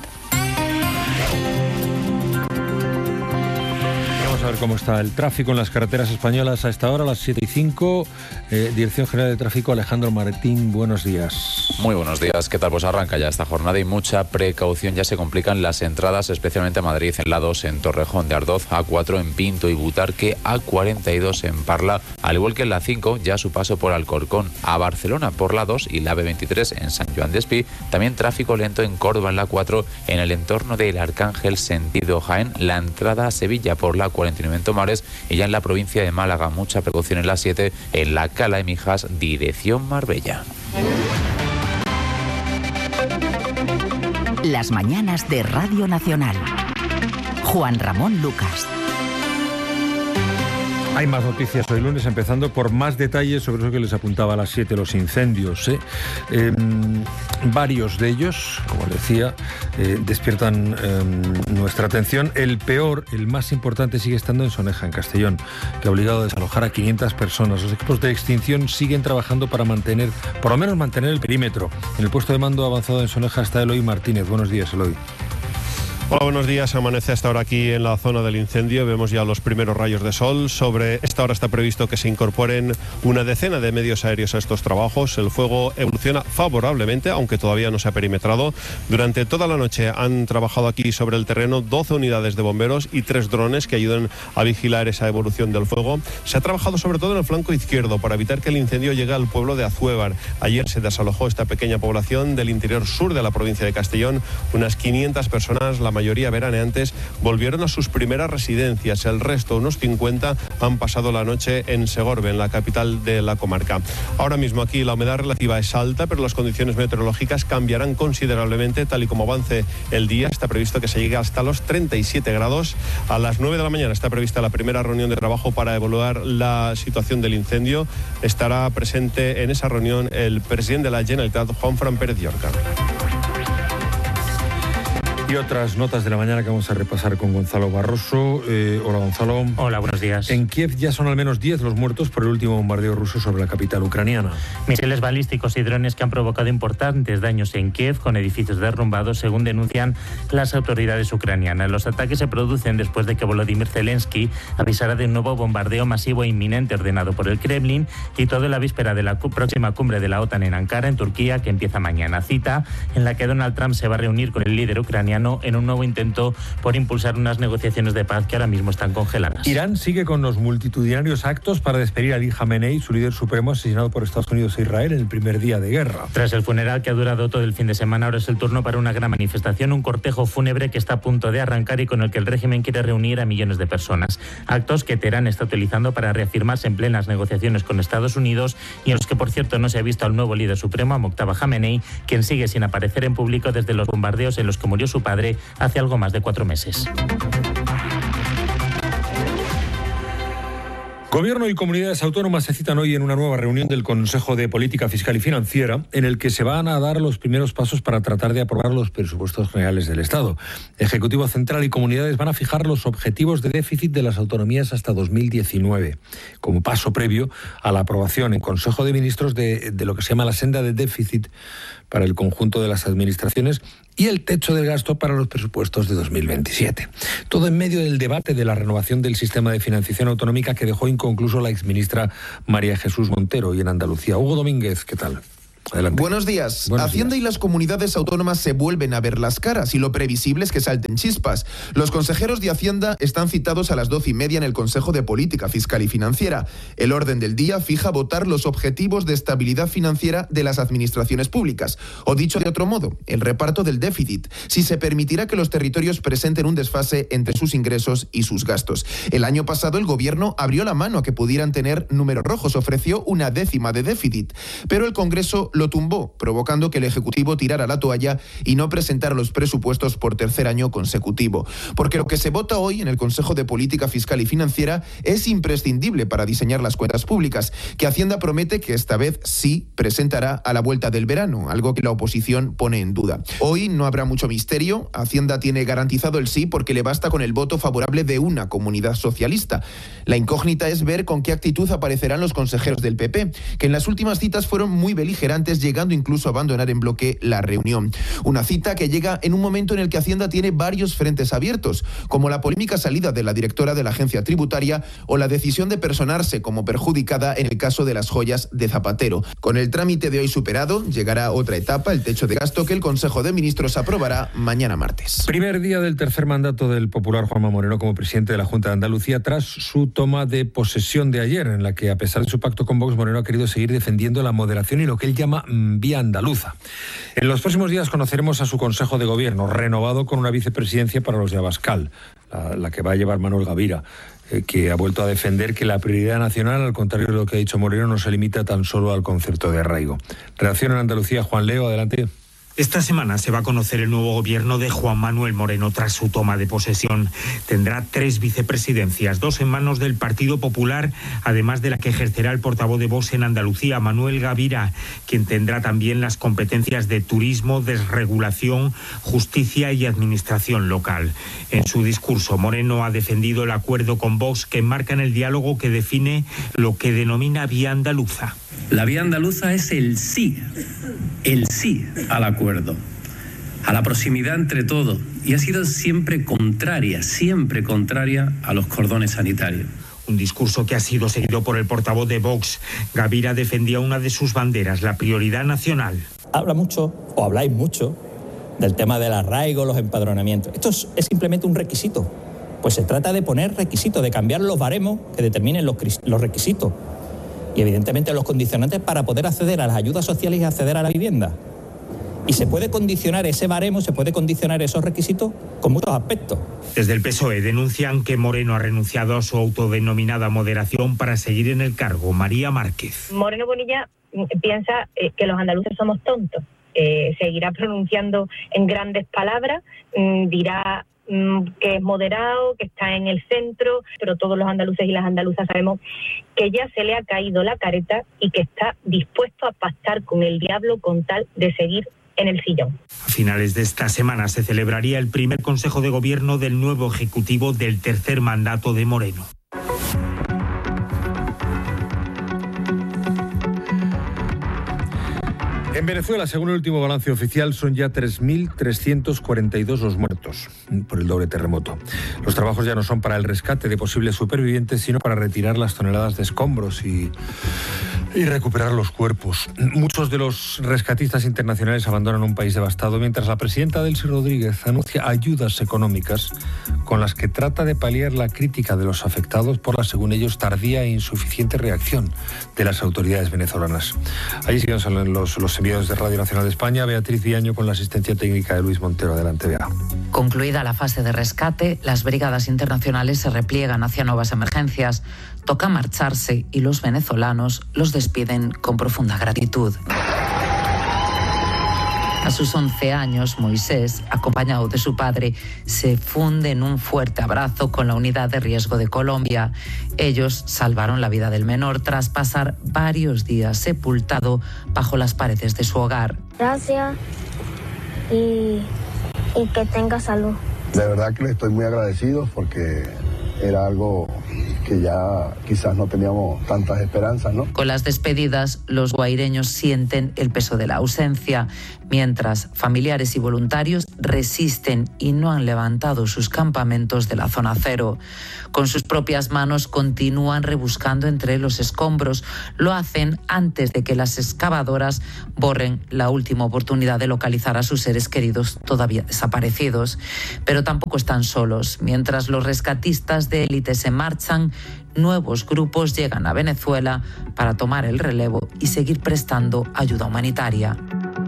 A ver cómo está el tráfico en las carreteras españolas a esta hora, a las 7:05. Dirección General de Tráfico, Alejandro Martín, buenos días.
Muy buenos días, ¿qué tal? Pues arranca ya esta jornada y mucha precaución. Ya se complican las entradas, especialmente a Madrid, en la 2 en Torrejón de Ardoz, A4 en Pinto y Butarque, A42 en Parla, al igual que en la 5, ya su paso por Alcorcón, a Barcelona por la 2 y la B23 en San Joan de Espí. También tráfico lento en Córdoba en la 4, en el entorno del Arcángel sentido Jaén, la entrada a Sevilla por la 49 en Tomares, y ya en la provincia de Málaga mucha precaución en la 7 en la Cala de Mijas, dirección Marbella.
Las mañanas de Radio Nacional. Juan Ramón Lucas.
Hay más noticias hoy lunes, empezando por más detalles sobre eso que les apuntaba a las 7, los incendios. Varios de ellos, como decía, despiertan nuestra atención. El peor, el más importante, sigue estando en Soneja, en Castellón, que ha obligado a desalojar a 500 personas. Los equipos de extinción siguen trabajando para mantener, por lo menos mantener el perímetro. En el puesto de mando avanzado en Soneja está Eloy Martínez. Buenos días, Eloy.
Hola, buenos días. Amanece hasta ahora aquí en la zona del incendio. Vemos ya los primeros rayos de sol. Sobre esta hora está previsto que se incorporen una decena de medios aéreos a estos trabajos. El fuego evoluciona favorablemente, aunque todavía no se ha perimetrado. Durante toda la noche han trabajado aquí sobre el terreno 12 unidades de bomberos y 3 drones que ayudan a vigilar esa evolución del fuego. Se ha trabajado sobre todo en el flanco izquierdo para evitar que el incendio llegue al pueblo de Azuévar. Ayer se desalojó esta pequeña población del interior sur de la provincia de Castellón. Unas 500 personas, la mayoría veraneantes, volvieron a sus primeras residencias. El resto, unos 50, han pasado la noche en Segorbe, en la capital de la comarca. Ahora mismo aquí la humedad relativa es alta, pero las condiciones meteorológicas cambiarán considerablemente tal y como avance el día. Está previsto que se llegue hasta los 37 grados. A las 9 de la mañana está prevista la primera reunión de trabajo para evaluar la situación del incendio. Estará presente en esa reunión el presidente de la Generalitat, Juanfran Pérez Llorca.
Y otras notas de la mañana que vamos a repasar con Gonzalo Barroso. Hola, Gonzalo.
Hola, buenos días.
En Kiev ya son al menos 10 los muertos por el último bombardeo ruso sobre la capital ucraniana.
Misiles balísticos y drones que han provocado importantes daños en Kiev, con edificios derrumbados, según denuncian las autoridades ucranianas. Los ataques se producen después de que Volodymyr Zelensky avisara de un nuevo bombardeo masivo e inminente ordenado por el Kremlin, y todo en la víspera de la próxima cumbre de la OTAN en Ankara, en Turquía, que empieza mañana. Cita en la que Donald Trump se va a reunir con el líder ucraniano ucraniano en un nuevo intento por impulsar unas negociaciones de paz que ahora mismo están congeladas.
Irán sigue con los multitudinarios actos para despedir a Ali Khamenei, su líder supremo asesinado por Estados Unidos e Israel en el primer día de guerra.
Tras el funeral que ha durado todo el fin de semana, ahora es el turno para una gran manifestación, un cortejo fúnebre que está a punto de arrancar y con el que el régimen quiere reunir a millones de personas. Actos que Teherán está utilizando para reafirmarse en plenas negociaciones con Estados Unidos y en los que, por cierto, no se ha visto al nuevo líder supremo, a Mojtaba Khamenei, quien sigue sin aparecer en público desde los bombardeos en los que murió su padre hace algo más de 4 meses.
Gobierno y comunidades autónomas se citan hoy en una nueva reunión del Consejo de Política Fiscal y Financiera, en el que se van a dar los primeros pasos para tratar de aprobar los presupuestos generales del Estado. Ejecutivo Central y comunidades van a fijar los objetivos de déficit de las autonomías hasta 2019, como paso previo a la aprobación en Consejo de Ministros de lo que se llama la senda de déficit para el conjunto de las administraciones y el techo del gasto para los presupuestos de 2027. Todo en medio del debate de la renovación del sistema de financiación autonómica que dejó inconcluso la exministra María Jesús Montero. Y en Andalucía, Hugo Domínguez, ¿qué tal? Adelante.
Buenos días. Hacienda y las comunidades autónomas se vuelven a ver las caras y lo previsible es que salten chispas. Los consejeros de Hacienda están citados a las 12:30 en el Consejo de Política Fiscal y Financiera. El orden del día fija votar los objetivos de estabilidad financiera de las administraciones públicas. O dicho de otro modo, el reparto del déficit, si se permitirá que los territorios presenten un desfase entre sus ingresos y sus gastos. El año pasado el Gobierno abrió la mano a que pudieran tener números rojos, ofreció 1/10 de déficit, pero el Congreso lo tumbó, provocando que el Ejecutivo tirara la toalla y no presentara los presupuestos por tercer año consecutivo. Porque lo que se vota hoy en el Consejo de Política Fiscal y Financiera es imprescindible para diseñar las cuentas públicas, que Hacienda promete que esta vez sí presentará a la vuelta del verano, algo que la oposición pone en duda. Hoy no habrá mucho misterio. Hacienda tiene garantizado el sí porque le basta con el voto favorable de una comunidad socialista. La incógnita es ver con qué actitud aparecerán los consejeros del PP, que en las últimas citas fueron muy beligerantes, llegando incluso a abandonar en bloque la reunión. Una cita que llega en un momento en el que Hacienda tiene varios frentes abiertos, como la polémica salida de la directora de la agencia tributaria o la decisión de personarse como perjudicada en el caso de las joyas de Zapatero. Con el trámite de hoy superado, llegará otra etapa, el techo de gasto, que el Consejo de Ministros aprobará mañana martes.
Primer día del tercer mandato del popular Juanma Moreno como presidente de la Junta de Andalucía tras su toma de posesión de ayer, en la que, a pesar de su pacto con Vox, Moreno ha querido seguir defendiendo la moderación y lo que él llama vía andaluza. En los próximos días conoceremos a su Consejo de Gobierno, renovado con una vicepresidencia para los de Abascal, la que va a llevar Manuel Gavira, que ha vuelto a defender que la prioridad nacional, al contrario de lo que ha dicho Moreno, no se limita tan solo al concepto de arraigo. Redacción en Andalucía, Juan Leo, adelante.
Esta semana se va a conocer el nuevo gobierno de Juan Manuel Moreno tras su toma de posesión. Tendrá 3 vicepresidencias, 2 en manos del Partido Popular, además de la que ejercerá el portavoz de Vox en Andalucía, Manuel Gavira, quien tendrá también las competencias de turismo, desregulación, justicia y administración local. En su discurso, Moreno ha defendido el acuerdo con Vox que enmarca en el diálogo que define lo que denomina vía andaluza.
La vía andaluza es el sí al acuerdo, a la proximidad entre todos, y ha sido siempre contraria a los cordones sanitarios.
Un discurso que ha sido seguido por el portavoz de Vox. Gavira defendía una de sus banderas, la prioridad nacional.
Habláis mucho del tema del arraigo, los empadronamientos. Esto es simplemente un requisito. Pues se trata de poner requisitos, de cambiar los baremos que determinen los requisitos. Y evidentemente los condicionantes para poder acceder a las ayudas sociales y acceder a la vivienda. Y se puede condicionar ese baremo, se puede condicionar esos requisitos con muchos aspectos.
Desde el PSOE denuncian que Moreno ha renunciado a su autodenominada moderación para seguir en el cargo. María Márquez.
Moreno Bonilla piensa que los andaluces somos tontos. Seguirá pronunciando en grandes palabras, dirá que es moderado, que está en el centro, pero todos los andaluces y las andaluzas sabemos que ya se le ha caído la careta y que está dispuesto a pactar con el diablo con tal de seguir en el sillón.
A finales de esta semana se celebraría el primer Consejo de Gobierno del nuevo Ejecutivo del tercer mandato de Moreno.
En Venezuela, según el último balance oficial, son ya 3.342 los muertos por el doble terremoto. Los trabajos ya no son para el rescate de posibles supervivientes, sino para retirar las toneladas de escombros y Y recuperar los cuerpos. Muchos de los rescatistas internacionales abandonan un país devastado, mientras la presidenta Delcy Rodríguez anuncia ayudas económicas con las que trata de paliar la crítica de los afectados por la, según ellos, tardía e insuficiente reacción de las autoridades venezolanas. Allí siguen los enviados de Radio Nacional de España. Beatriz Villaño con la asistencia técnica de Luis Montero. Adelante, Bea.
Concluida la fase de rescate, las brigadas internacionales se repliegan hacia nuevas emergencias. Toca marcharse y los venezolanos los despiden con profunda gratitud. A sus 11 años, Moisés, acompañado de su padre, se funde en un fuerte abrazo con la unidad de riesgo de Colombia. Ellos salvaron la vida del menor tras pasar varios días sepultado bajo las paredes de su hogar.
Gracias y que tenga salud.
De verdad que le estoy muy agradecido porque era algo que ya quizás no teníamos tantas esperanzas, ¿no?
Con las despedidas, los guaireños sienten el peso de la ausencia, mientras familiares y voluntarios resisten y no han levantado sus campamentos de la zona cero. Con sus propias manos continúan rebuscando entre los escombros. Lo hacen antes de que las excavadoras borren la última oportunidad de localizar a sus seres queridos todavía desaparecidos. Pero tampoco están solos. Mientras los rescatistas de élite se marchan, nuevos grupos llegan a Venezuela para tomar el relevo y seguir prestando ayuda humanitaria.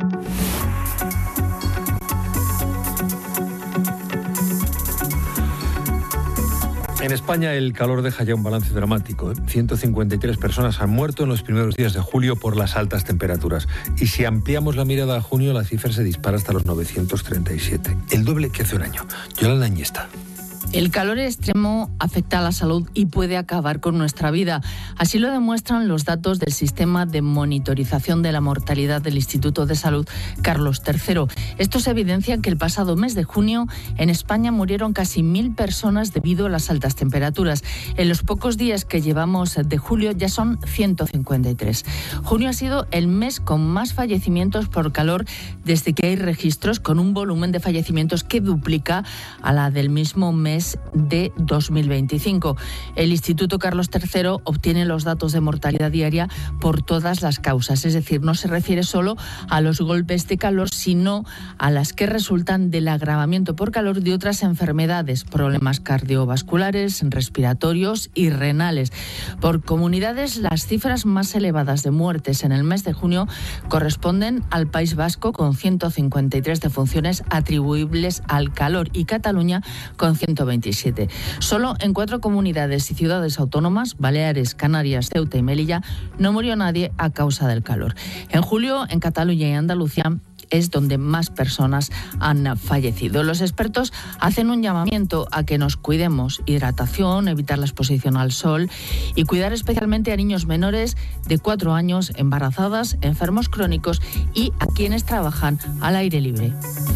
En España el calor deja ya un balance dramático. 153 personas han muerto en los primeros días de julio por las altas temperaturas. Y si ampliamos la mirada a junio, la cifra se dispara hasta los 937. El doble que hace un año. Yolanda Añesta.
El calor extremo afecta a la salud y puede acabar con nuestra vida. Así lo demuestran los datos del sistema de monitorización de la mortalidad del Instituto de Salud Carlos III. Estos evidencian que el pasado mes de junio en España murieron casi 1.000 personas debido a las altas temperaturas. En los pocos días que llevamos de julio ya son 153. Junio ha sido el mes con más fallecimientos por calor desde que hay registros, con un volumen de fallecimientos que duplica a la del mismo mes de 2025. El Instituto Carlos III obtiene los datos de mortalidad diaria por todas las causas, es decir, no se refiere solo a los golpes de calor, sino a las que resultan del agravamiento por calor de otras enfermedades, problemas cardiovasculares, respiratorios y renales. Por comunidades, las cifras más elevadas de muertes en el mes de junio corresponden al País Vasco, con 153 defunciones atribuibles al calor, y Cataluña con 127. Solo en 4 comunidades y ciudades autónomas, Baleares, Canarias, Ceuta y Melilla, no murió nadie a causa del calor. En julio, en Cataluña y Andalucía, es donde más personas han fallecido. Los expertos hacen un llamamiento a que nos cuidemos: hidratación, evitar la exposición al sol y cuidar especialmente a niños menores de 4 años, embarazadas, enfermos crónicos y a quienes trabajan al aire libre.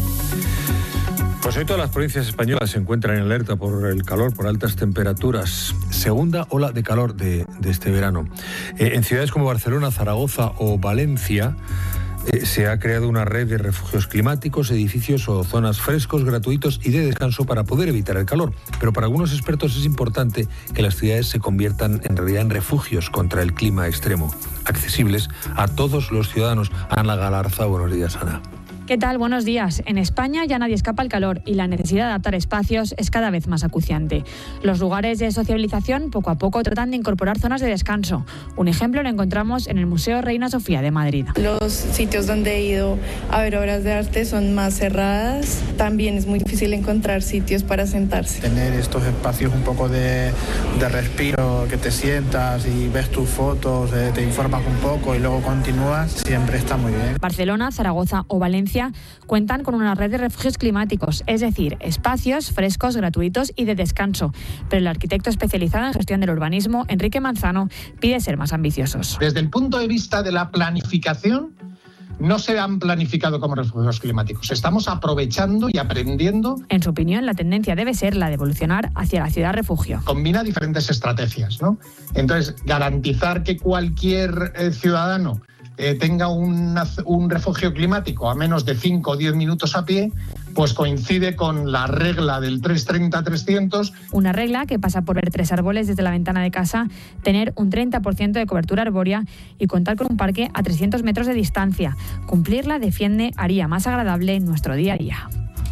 Pues hoy todas las provincias españolas se encuentran en alerta por el calor, por altas temperaturas. Segunda ola de calor de este verano. En ciudades como Barcelona, Zaragoza o Valencia se ha creado una red de refugios climáticos, edificios o zonas frescos, gratuitos y de descanso para poder evitar el calor. Pero para algunos expertos es importante que las ciudades se conviertan en realidad en refugios contra el clima extremo, accesibles a todos los ciudadanos. Ana Galarza, buenos días, Ana.
¿Qué tal? Buenos días. En España ya nadie escapa al calor y la necesidad de adaptar espacios es cada vez más acuciante. Los lugares de sociabilización poco a poco tratan de incorporar zonas de descanso. Un ejemplo lo encontramos en el Museo Reina Sofía de Madrid.
Los sitios donde he ido a ver obras de arte son más cerradas. También es muy difícil encontrar sitios para sentarse.
Tener estos espacios un poco de respiro, que te sientas y ves tus fotos, te informas un poco y luego continúas, siempre está muy bien.
Barcelona, Zaragoza o Valencia cuentan con una red de refugios climáticos, es decir, espacios frescos, gratuitos y de descanso. Pero el arquitecto especializado en gestión del urbanismo, Enrique Manzano, pide ser más ambiciosos.
Desde el punto de vista de la planificación, no se han planificado como refugios climáticos. Estamos aprovechando y aprendiendo.
En su opinión, la tendencia debe ser la de evolucionar hacia la ciudad refugio.
Combina diferentes estrategias, ¿no? Entonces, garantizar que cualquier ciudadano tenga un refugio climático a menos de 5 o 10 minutos a pie, pues coincide con la regla del 330-300.
Una regla que pasa por ver 3 árboles desde la ventana de casa, tener un 30% de cobertura arbórea y contar con un parque a 300 metros de distancia. Cumplirla, defiende, haría más agradable nuestro día a día.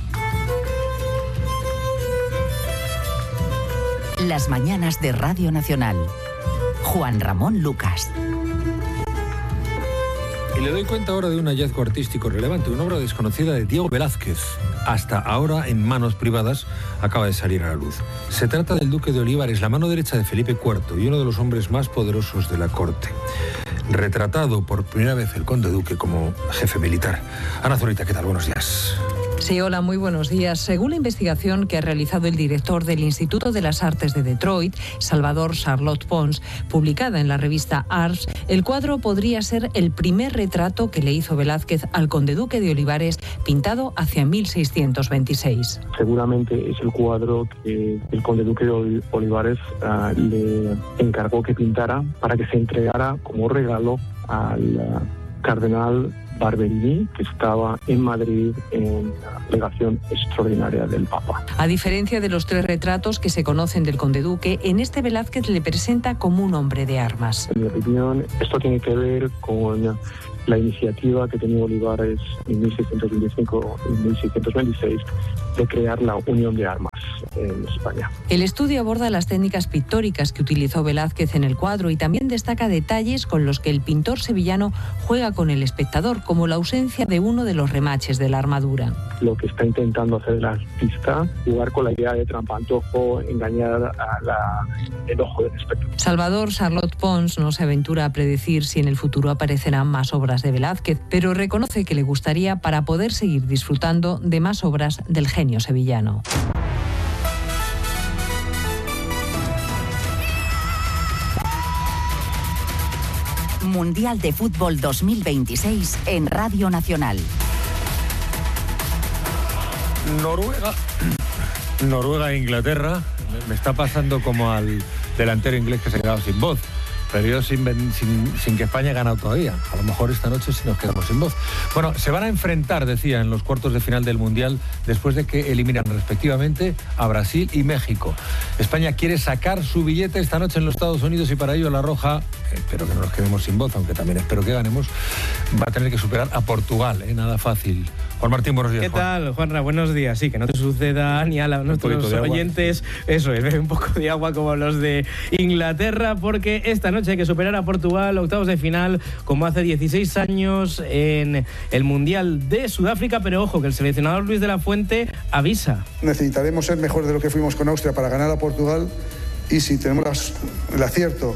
Las mañanas de Radio Nacional. Juan Ramón Lucas.
Y le doy cuenta ahora de un hallazgo artístico relevante, una obra desconocida de Diego Velázquez. Hasta ahora en manos privadas acaba de salir a la luz. Se trata del Duque de Olivares, la mano derecha de Felipe IV y uno de los hombres más poderosos de la corte. Retratado por primera vez el conde duque como jefe militar. Ana Zorita, ¿qué tal? Buenos días.
Sí, hola, muy buenos días. Según la investigación que ha realizado el director del Instituto de las Artes de Detroit, Salvador Charlotte Pons, publicada en la revista Ars, el cuadro podría ser el primer retrato que le hizo Velázquez al conde duque de Olivares, pintado hacia 1626.
Seguramente es el cuadro que el conde duque de Olivares le encargó que pintara para que se entregara como regalo al cardenal Barberini, que estaba en Madrid en la delegación extraordinaria del Papa.
A diferencia de los 3 retratos que se conocen del conde duque, en este Velázquez le presenta como un hombre de armas.
En mi opinión, esto tiene que ver con la iniciativa que tenía Olivares en 1625 y 1626 de crear la Unión de Armas en España.
El estudio aborda las técnicas pictóricas que utilizó Velázquez en el cuadro y también destaca detalles con los que el pintor sevillano juega con el espectador, como la ausencia de uno de los remaches de la armadura.
Lo que está intentando hacer el artista, jugar con la idea de trampantojo, engañar el ojo del espectador.
Salvador Charlotte Pons no se aventura a predecir si en el futuro aparecerán más obras de Velázquez, pero reconoce que le gustaría para poder seguir disfrutando de más obras del genio sevillano.
Mundial de Fútbol 2026 en Radio Nacional.
Noruega e Inglaterra. Me está pasando como al delantero inglés que se ha quedado sin voz. Pero yo sin que España haya ganado todavía. A lo mejor esta noche sí nos quedamos sin voz. Bueno, se van a enfrentar, decía, en los cuartos de final del Mundial después de que eliminan respectivamente a Brasil y México. España quiere sacar su billete esta noche en los Estados Unidos y para ello la Roja, espero que no nos quedemos sin voz, aunque también espero que ganemos, va a tener que superar a Portugal, nada fácil. Juan Martín, buenos días.
¿Qué tal, Juanra? Buenos días. Sí, que no te suceda ni a nuestros oyentes, eso es, bebe un poco de agua como los de Inglaterra, porque esta noche hay que superar a Portugal, octavos de final, como hace 16 años en el Mundial de Sudáfrica, pero ojo, que el seleccionador Luis de la Fuente avisa.
Necesitaremos ser mejores de lo que fuimos con Austria para ganar a Portugal, y si tenemos el acierto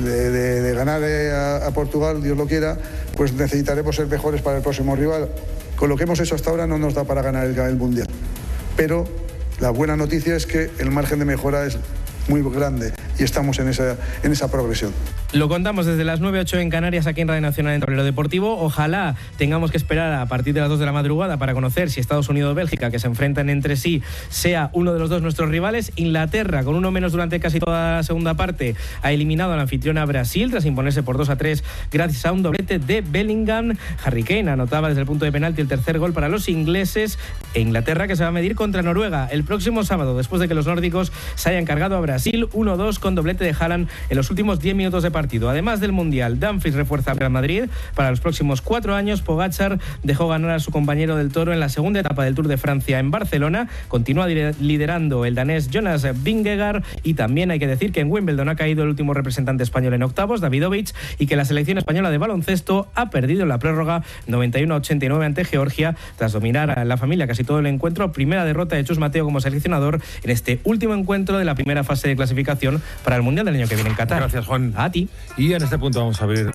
de ganar a Portugal, Dios lo quiera, pues necesitaremos ser mejores para el próximo rival. Con lo que hemos hecho hasta ahora no nos da para ganar el Mundial. Pero la buena noticia es que el margen de mejora es muy grande y estamos en esa progresión.
Lo contamos desde las 9:08 en Canarias, aquí en Radio Nacional en Tablero Deportivo. Ojalá tengamos que esperar a partir de las 2 de la madrugada para conocer si Estados Unidos o Bélgica, que se enfrentan entre sí, sea uno de los dos nuestros rivales. Inglaterra, con uno menos durante casi toda la segunda parte, ha eliminado a la anfitriona Brasil tras imponerse por 2-3 gracias a un doblete de Bellingham. Harry Kane anotaba desde el punto de penalti el tercer gol para los ingleses. E Inglaterra, que se va a medir contra Noruega el próximo sábado, después de que los nórdicos se hayan cargado a Brasil 1-2 con doblete de Haaland en los últimos 10 minutos de partido. Además del Mundial, Dumfries refuerza a Real Madrid para los próximos 4 años. Pogačar dejó ganar a su compañero del Toro en la segunda etapa del Tour de Francia en Barcelona. Continúa liderando el danés Jonas Vingegaard, y también hay que decir que en Wimbledon ha caído el último representante español en octavos, Davidovich, y que la selección española de baloncesto ha perdido la prórroga 91-89 ante Georgia tras dominar a la familia casi todo el encuentro. Primera derrota de Chus Mateo como seleccionador en este último encuentro de la primera fase de clasificación para el Mundial del año que viene en Qatar.
Gracias, Juan.
A ti.
Y en este punto vamos a abrir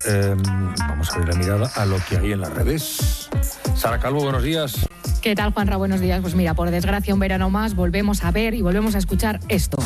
la mirada a lo que hay en las redes. Sara Calvo, buenos días.
¿Qué tal, Juanra? Buenos días. Pues mira, por desgracia, un verano más volvemos a ver y volvemos a escuchar esto,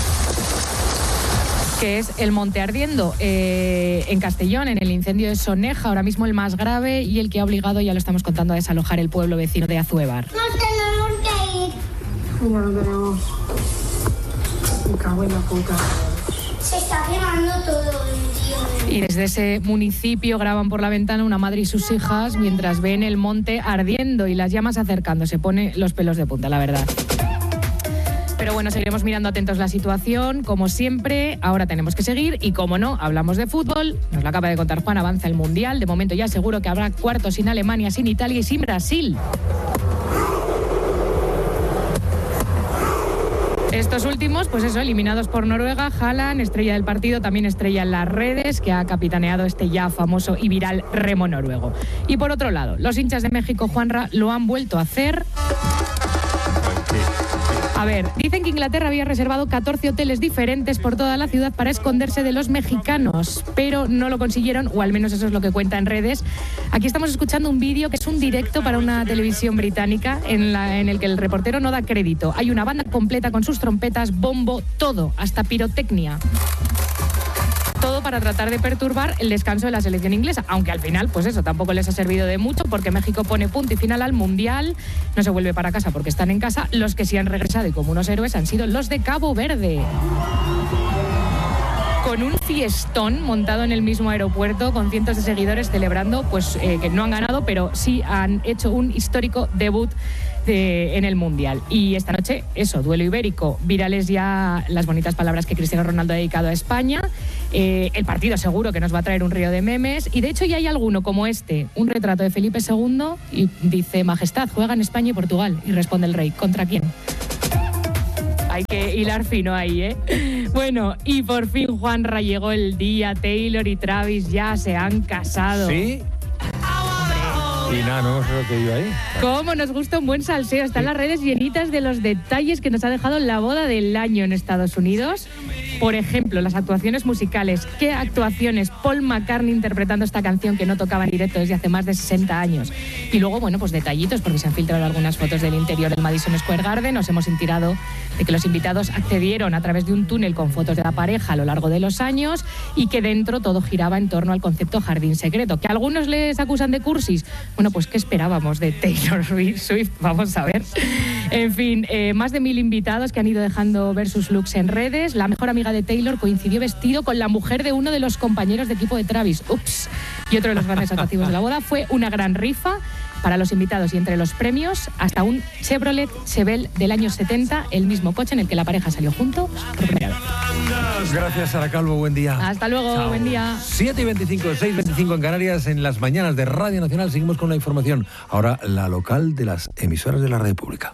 que es el Monte Ardiendo en Castellón, en el incendio de Soneja, ahora mismo el más grave y el que ha obligado, ya lo estamos contando, a desalojar el pueblo vecino de Azuévar.
No tenemos que ir.
Mira, no tenemos. Me cago en la puta.
Se está quemando todo, tío.
Y desde ese municipio graban por la ventana una madre y sus hijas mientras ven el monte ardiendo y las llamas acercándose. Pone los pelos de punta, la verdad. Pero bueno, seguiremos mirando atentos la situación, como siempre. Ahora tenemos que seguir y, como no, hablamos de fútbol. Nos lo acaba de contar Juan, avanza el Mundial. De momento ya seguro que habrá cuartos sin Alemania, sin Italia y sin Brasil. Estos últimos, pues eso, eliminados por Noruega. Haaland, estrella del partido, también estrella en las redes, que ha capitaneado este ya famoso y viral remo noruego. Y por otro lado, los hinchas de México, Juanra, lo han vuelto a hacer. A ver, dicen que Inglaterra había reservado 14 hoteles diferentes por toda la ciudad para esconderse de los mexicanos, pero no lo consiguieron, o al menos eso es lo que cuenta en redes. Aquí estamos escuchando un vídeo que es un directo para una televisión británica en el que el reportero no da crédito. Hay una banda completa con sus trompetas, bombo, todo, hasta pirotecnia. Todo para tratar de perturbar el descanso de la selección inglesa, aunque al final, pues eso, tampoco les ha servido de mucho porque México pone punto y final al Mundial, no se vuelve para casa porque están en casa. Los que sí han regresado y como unos héroes han sido los de Cabo Verde. Con un fiestón montado en el mismo aeropuerto, con cientos de seguidores celebrando, pues que no han ganado, pero sí han hecho un histórico debut en el Mundial. Y esta noche, eso, duelo ibérico. Virales ya las bonitas palabras que Cristiano Ronaldo ha dedicado a España. El partido seguro que nos va a traer un río de memes. Y de hecho ya hay alguno como este, un retrato de Felipe II, y dice: Majestad, juegan España y Portugal. Y responde el rey: ¿contra quién? Hay que hilar fino ahí, ¿eh? Bueno, y por fin, Juanra, llegó el día. Taylor y Travis ya se han casado.
¿Sí? Y nada, no hemos reído ahí.
Cómo nos gusta un buen salseo. Están las redes llenitas de los detalles que nos ha dejado la boda del año en Estados Unidos. Por ejemplo, las actuaciones musicales. ¿Qué actuaciones? Paul McCartney interpretando esta canción que no tocaba en directo desde hace más de 60 años. Y luego, bueno, pues detallitos, porque se han filtrado algunas fotos del interior del Madison Square Garden. Nos hemos enterado de que los invitados accedieron a través de un túnel con fotos de la pareja a lo largo de los años y que dentro todo giraba en torno al concepto jardín secreto. ¿Que algunos les acusan de cursis? Bueno, pues ¿qué esperábamos de Taylor Swift? Vamos a ver. En fin, más de 1000 invitados que han ido dejando ver sus looks en redes. La mejor amiga de Taylor coincidió vestido con la mujer de uno de los compañeros de equipo de Travis. Ups. Y otro de los grandes atractivos de la boda fue una gran rifa para los invitados, y entre los premios hasta un Chevrolet Chevelle del año 70, el mismo coche en el que la pareja salió juntos por primera vez.
Gracias, Sara Calvo, buen día.
Hasta luego, chao. Buen día.
7:25, 6:25 en Canarias. En las mañanas de Radio Nacional seguimos con la información. Ahora la local de las emisoras de la red pública.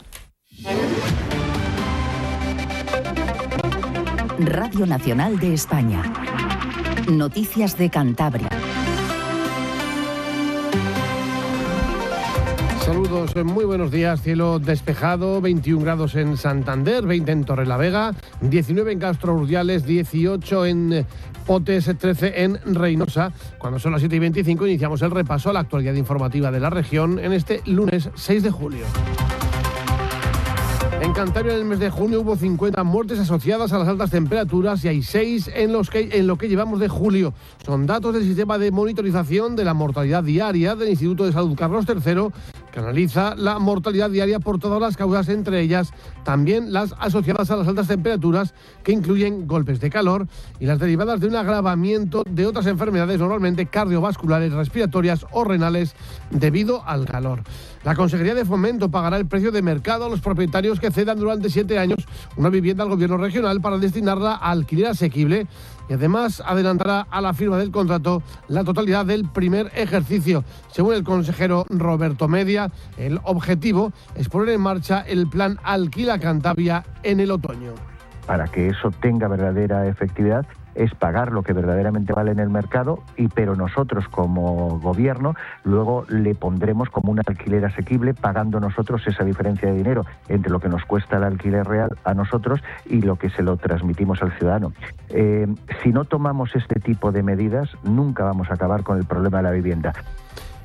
Radio Nacional de España. Noticias de Cantabria.
Saludos, muy buenos días. Cielo despejado, 21 grados en Santander, 20 en Torrelavega, 19 en Castro Urdiales, 18 en Potes, 13 en Reynosa. Cuando son las 7:25 iniciamos el repaso a la actualidad informativa de la región en este lunes 6 de julio. En Cantabria, en el mes de junio, hubo 50 muertes asociadas a las altas temperaturas y hay 6 en lo que llevamos de julio. Son datos del sistema de monitorización de la mortalidad diaria del Instituto de Salud Carlos III, que analiza la mortalidad diaria por todas las causas, entre ellas también las asociadas a las altas temperaturas, que incluyen golpes de calor y las derivadas de un agravamiento de otras enfermedades, normalmente cardiovasculares, respiratorias o renales, debido al calor. La Consejería de Fomento pagará el precio de mercado a los propietarios que cedan durante 7 años una vivienda al gobierno regional para destinarla a alquiler asequible, y además adelantará a la firma del contrato la totalidad del primer ejercicio. Según el consejero Roberto Media, el objetivo es poner en marcha el plan Alquila Cantabria en el otoño.
Para que eso tenga verdadera efectividad, es pagar lo que verdaderamente vale en el mercado, pero nosotros como gobierno luego le pondremos como un alquiler asequible, pagando nosotros esa diferencia de dinero entre lo que nos cuesta el alquiler real a nosotros y lo que se lo transmitimos al ciudadano. Si no tomamos este tipo de medidas, nunca vamos a acabar con el problema de la vivienda.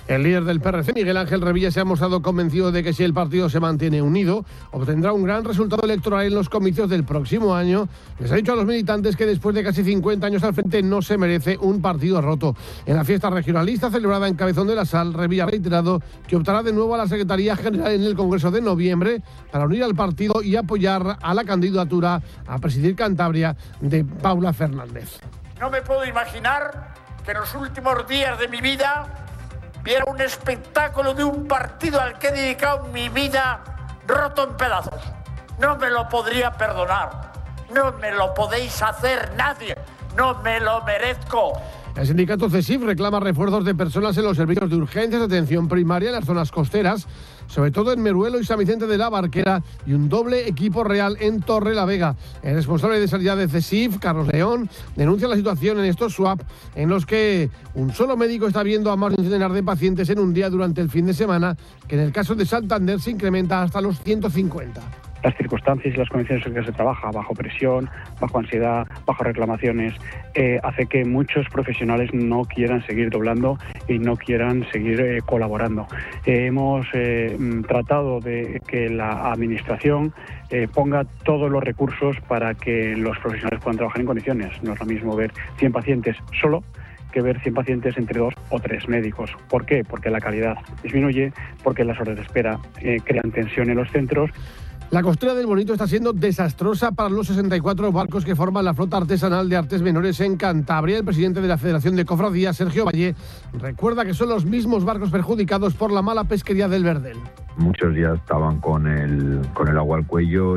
El líder del PRC, Miguel Ángel Revilla, se ha mostrado convencido de que si el partido se mantiene unido, obtendrá un gran resultado electoral en los comicios del próximo año. Les ha dicho a los militantes que después de casi 50 años al frente no se merece un partido roto. En la fiesta regionalista celebrada en Cabezón de la Sal, Revilla ha reiterado que optará de nuevo a la Secretaría General en el Congreso de noviembre para unir al partido y apoyar a la candidatura a presidir Cantabria de Paula Fernández.
No me puedo imaginar que en los últimos días de mi vida viera un espectáculo de un partido al que he dedicado mi vida roto en pedazos. No me lo podría perdonar. No me lo podéis hacer nadie. No me lo merezco.
El sindicato CESIF reclama refuerzos de personas en los servicios de urgencias de atención primaria en las zonas costeras, sobre todo en Meruelo y San Vicente de la Barquera, y un doble equipo real en Torrelavega. El responsable de sanidad de CESIF, Carlos León, denuncia la situación en estos SWAP en los que un solo médico está viendo a más de un centenar de pacientes en un día durante el fin de semana, que en el caso de Santander se incrementa hasta los 150.
Las circunstancias y las condiciones en que se trabaja, bajo presión, bajo ansiedad, bajo reclamaciones, hace que muchos profesionales no quieran seguir doblando y no quieran seguir colaborando. Hemos tratado de que la Administración ponga todos los recursos para que los profesionales puedan trabajar en condiciones. No es lo mismo ver 100 pacientes solo que ver 100 pacientes entre 2 o 3 médicos. ¿Por qué? Porque la calidad disminuye, porque las horas de espera crean tensión en los centros.
La costera del Bonito está siendo desastrosa para los 64 barcos que forman la flota artesanal de artes menores en Cantabria. El presidente de la Federación de Cofradías, Sergio Valle, recuerda que son los mismos barcos perjudicados por la mala pesquería del Verdel.
Muchos ya estaban con el agua al cuello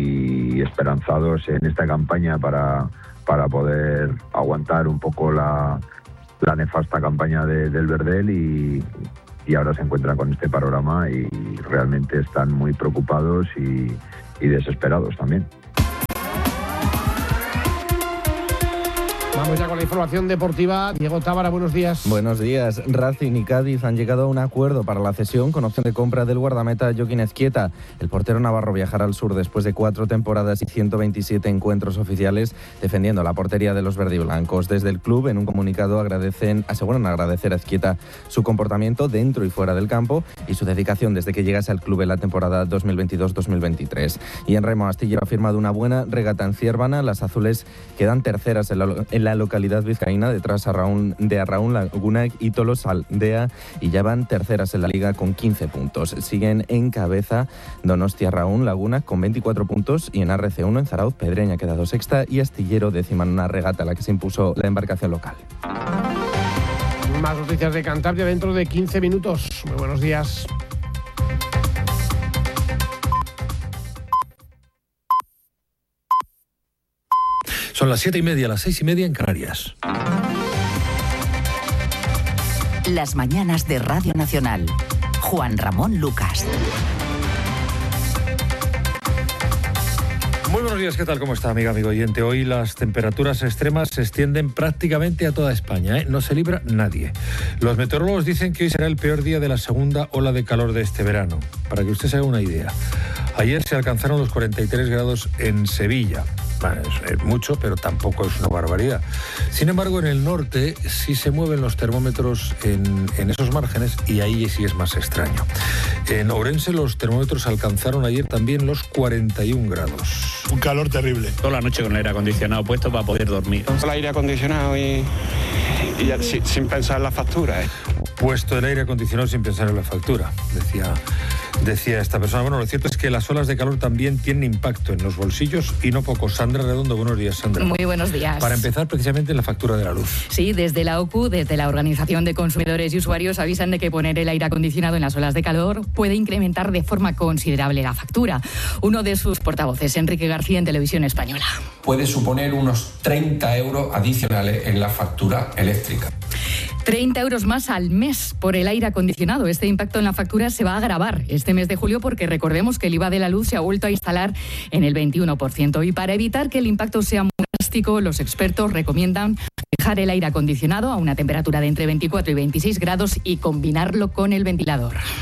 y esperanzados en esta campaña para poder aguantar un poco la nefasta campaña del Verdel y ahora se encuentran con este panorama y realmente están muy preocupados y desesperados también.
Vamos ya con la información deportiva. Diego Tábara, buenos días.
Buenos días. Racing y Cádiz han llegado a un acuerdo para la cesión con opción de compra del guardameta Joaquín Ezquieta. El portero navarro viajará al sur después de 4 temporadas y 127 encuentros oficiales defendiendo la portería de los verdiblancos. Desde el club, en un comunicado, aseguran agradecer a Ezquieta su comportamiento dentro y fuera del campo y su dedicación desde que llegase al club en la temporada 2022-2023. Y en remo, Astillero ha firmado una buena regata en Ciervana. Las azules quedan terceras en la localidad vizcaína, detrás de Arraún, Laguna y Tolosaldea, y ya van terceras en la liga con 15 puntos. Siguen en cabeza Donostia, Arraún, Laguna con 24 puntos y en ARC1 en Zarauz, Pedreña ha quedado sexta y Astillero décima en una regata a la que se impuso la embarcación local.
Más noticias de Cantabria dentro de 15 minutos. Muy buenos días.
Son las 7:30, las 6:30 en Canarias.
Las mañanas de Radio Nacional. Juan Ramón Lucas.
Muy buenos días, ¿qué tal? ¿Cómo está, amigo oyente? Hoy las temperaturas extremas se extienden prácticamente a toda España, ¿eh? No se libra nadie. Los meteorólogos dicen que hoy será el peor día de la segunda ola de calor de este verano. Para que usted se haga una idea. Ayer se alcanzaron los 43 grados en Sevilla. Bueno, es mucho, pero tampoco es una barbaridad. Sin embargo, en el norte sí se mueven los termómetros en esos márgenes y ahí sí es más extraño. En Ourense los termómetros alcanzaron ayer también los 41 grados.
Un calor terrible.
Toda la noche con el aire acondicionado puesto para poder dormir.
El aire acondicionado y ya, sin pensar en la factura.
Puesto el aire acondicionado sin pensar en la factura, decía esta persona. Bueno, lo cierto es que las olas de calor también tienen impacto en los bolsillos y no poco. Sandra Redondo, buenos días, Sandra.
Muy buenos días.
Para empezar, precisamente en la factura de la luz.
Sí, desde la OCU, desde la Organización de Consumidores y Usuarios, avisan de que poner el aire acondicionado en las olas de calor puede incrementar de forma considerable la factura. Uno de sus portavoces, Enrique García, en Televisión Española.
Puede suponer unos 30 euros adicionales en la factura eléctrica.
30 euros más al mes por el aire acondicionado. Este impacto en la factura se va a agravar este mes de julio porque recordemos que el IVA de la luz se ha vuelto a instalar en el 21%. Y para evitar que el impacto sea muy drástico, los expertos recomiendan dejar el aire acondicionado a una temperatura de entre 24 y 26 grados y combinarlo con el ventilador.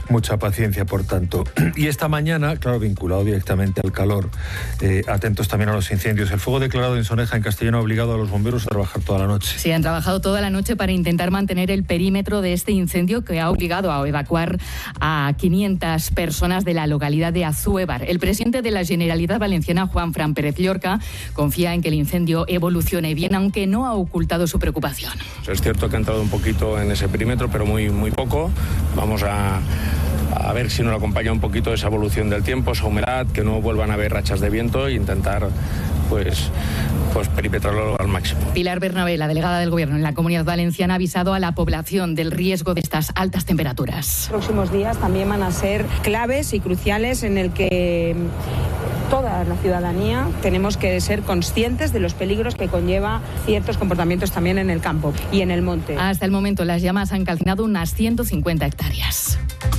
Mucha paciencia, por tanto. Y esta mañana, claro, vinculado directamente al calor, atentos también a los incendios. El fuego declarado en Soneja, en Castellón, ha obligado a los bomberos a trabajar toda la noche.
Sí, han trabajado toda la noche para intentar mantener el perímetro de este incendio que ha obligado a evacuar a 500 personas de la localidad de Azúebar. El presidente de la Generalitat Valenciana, Juanfran Pérez Llorca, confía en que el incendio evolucione bien, aunque no ha ocultado su preocupación.
Es cierto que ha entrado un poquito en ese perímetro, pero muy poco. Vamos a ver si nos acompaña un poquito esa evolución del tiempo, esa humedad, que no vuelvan a haber rachas de viento e intentar pues perimetrarlo al máximo.
Pilar Bernabé, la delegada del Gobierno en la Comunidad Valenciana, ha avisado a la población del riesgo de estas altas temperaturas.
Los próximos días también van a ser claves y cruciales en el que toda la ciudadanía tenemos que ser conscientes de los peligros que conlleva ciertos comportamientos también en el campo y en el monte.
Hasta el momento las llamas han calcinado unas 150 hectáreas.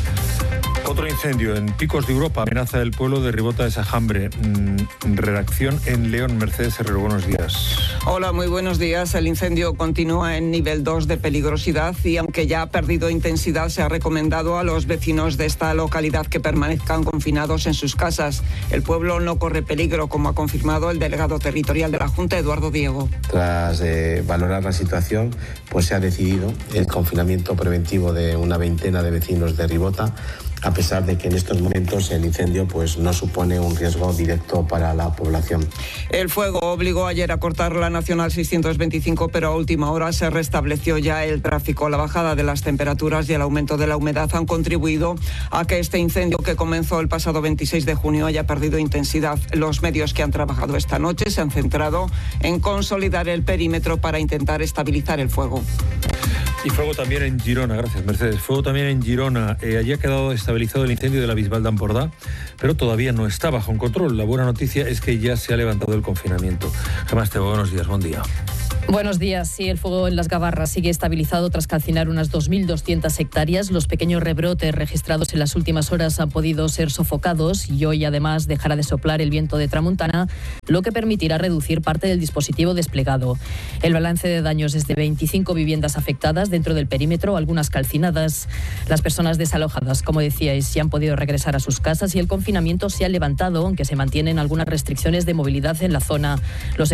Otro incendio en Picos de Europa amenaza el pueblo de Ribota de Sajambre. Redacción en León. Mercedes Herrero, buenos días.
Hola, muy buenos días. El incendio continúa en nivel 2 de peligrosidad y aunque ya ha perdido intensidad, se ha recomendado a los vecinos de esta localidad que permanezcan confinados en sus casas. El pueblo no corre peligro, como ha confirmado el delegado territorial de la Junta, Eduardo Diego.
Tras valorar la situación, pues se ha decidido el confinamiento preventivo de una veintena de vecinos de Ribota, a pesar de que en estos momentos el incendio pues no supone un riesgo directo para la población.
El fuego obligó ayer a cortar la Nacional 625, pero a última hora se restableció ya el tráfico. La bajada de las temperaturas y el aumento de la humedad han contribuido a que este incendio, que comenzó el pasado 26 de junio, haya perdido intensidad. Los medios que han trabajado esta noche se han centrado en consolidar el perímetro para intentar estabilizar el fuego.
Y fuego también en Girona, gracias Mercedes. Fuego también en Girona. Allí ha quedado estabilizado el incendio de la Bisbal d'Empordà, pero todavía no está bajo control. La buena noticia es que ya se ha levantado el confinamiento. Gemma Estebo, buenos días, buen día.
Buenos días. Sí, el fuego en Las Gavarras sigue estabilizado tras calcinar unas 2.200 hectáreas. Los pequeños rebrotes registrados en las últimas horas han podido ser sofocados y hoy además dejará de soplar el viento de tramuntana, lo que permitirá reducir parte del dispositivo desplegado. El balance de daños es de 25 viviendas afectadas dentro del perímetro, algunas calcinadas. Las personas desalojadas, como decíais, ya han podido regresar a sus casas y el confinamiento se ha levantado, aunque se mantienen algunas restricciones de movilidad en la zona. Los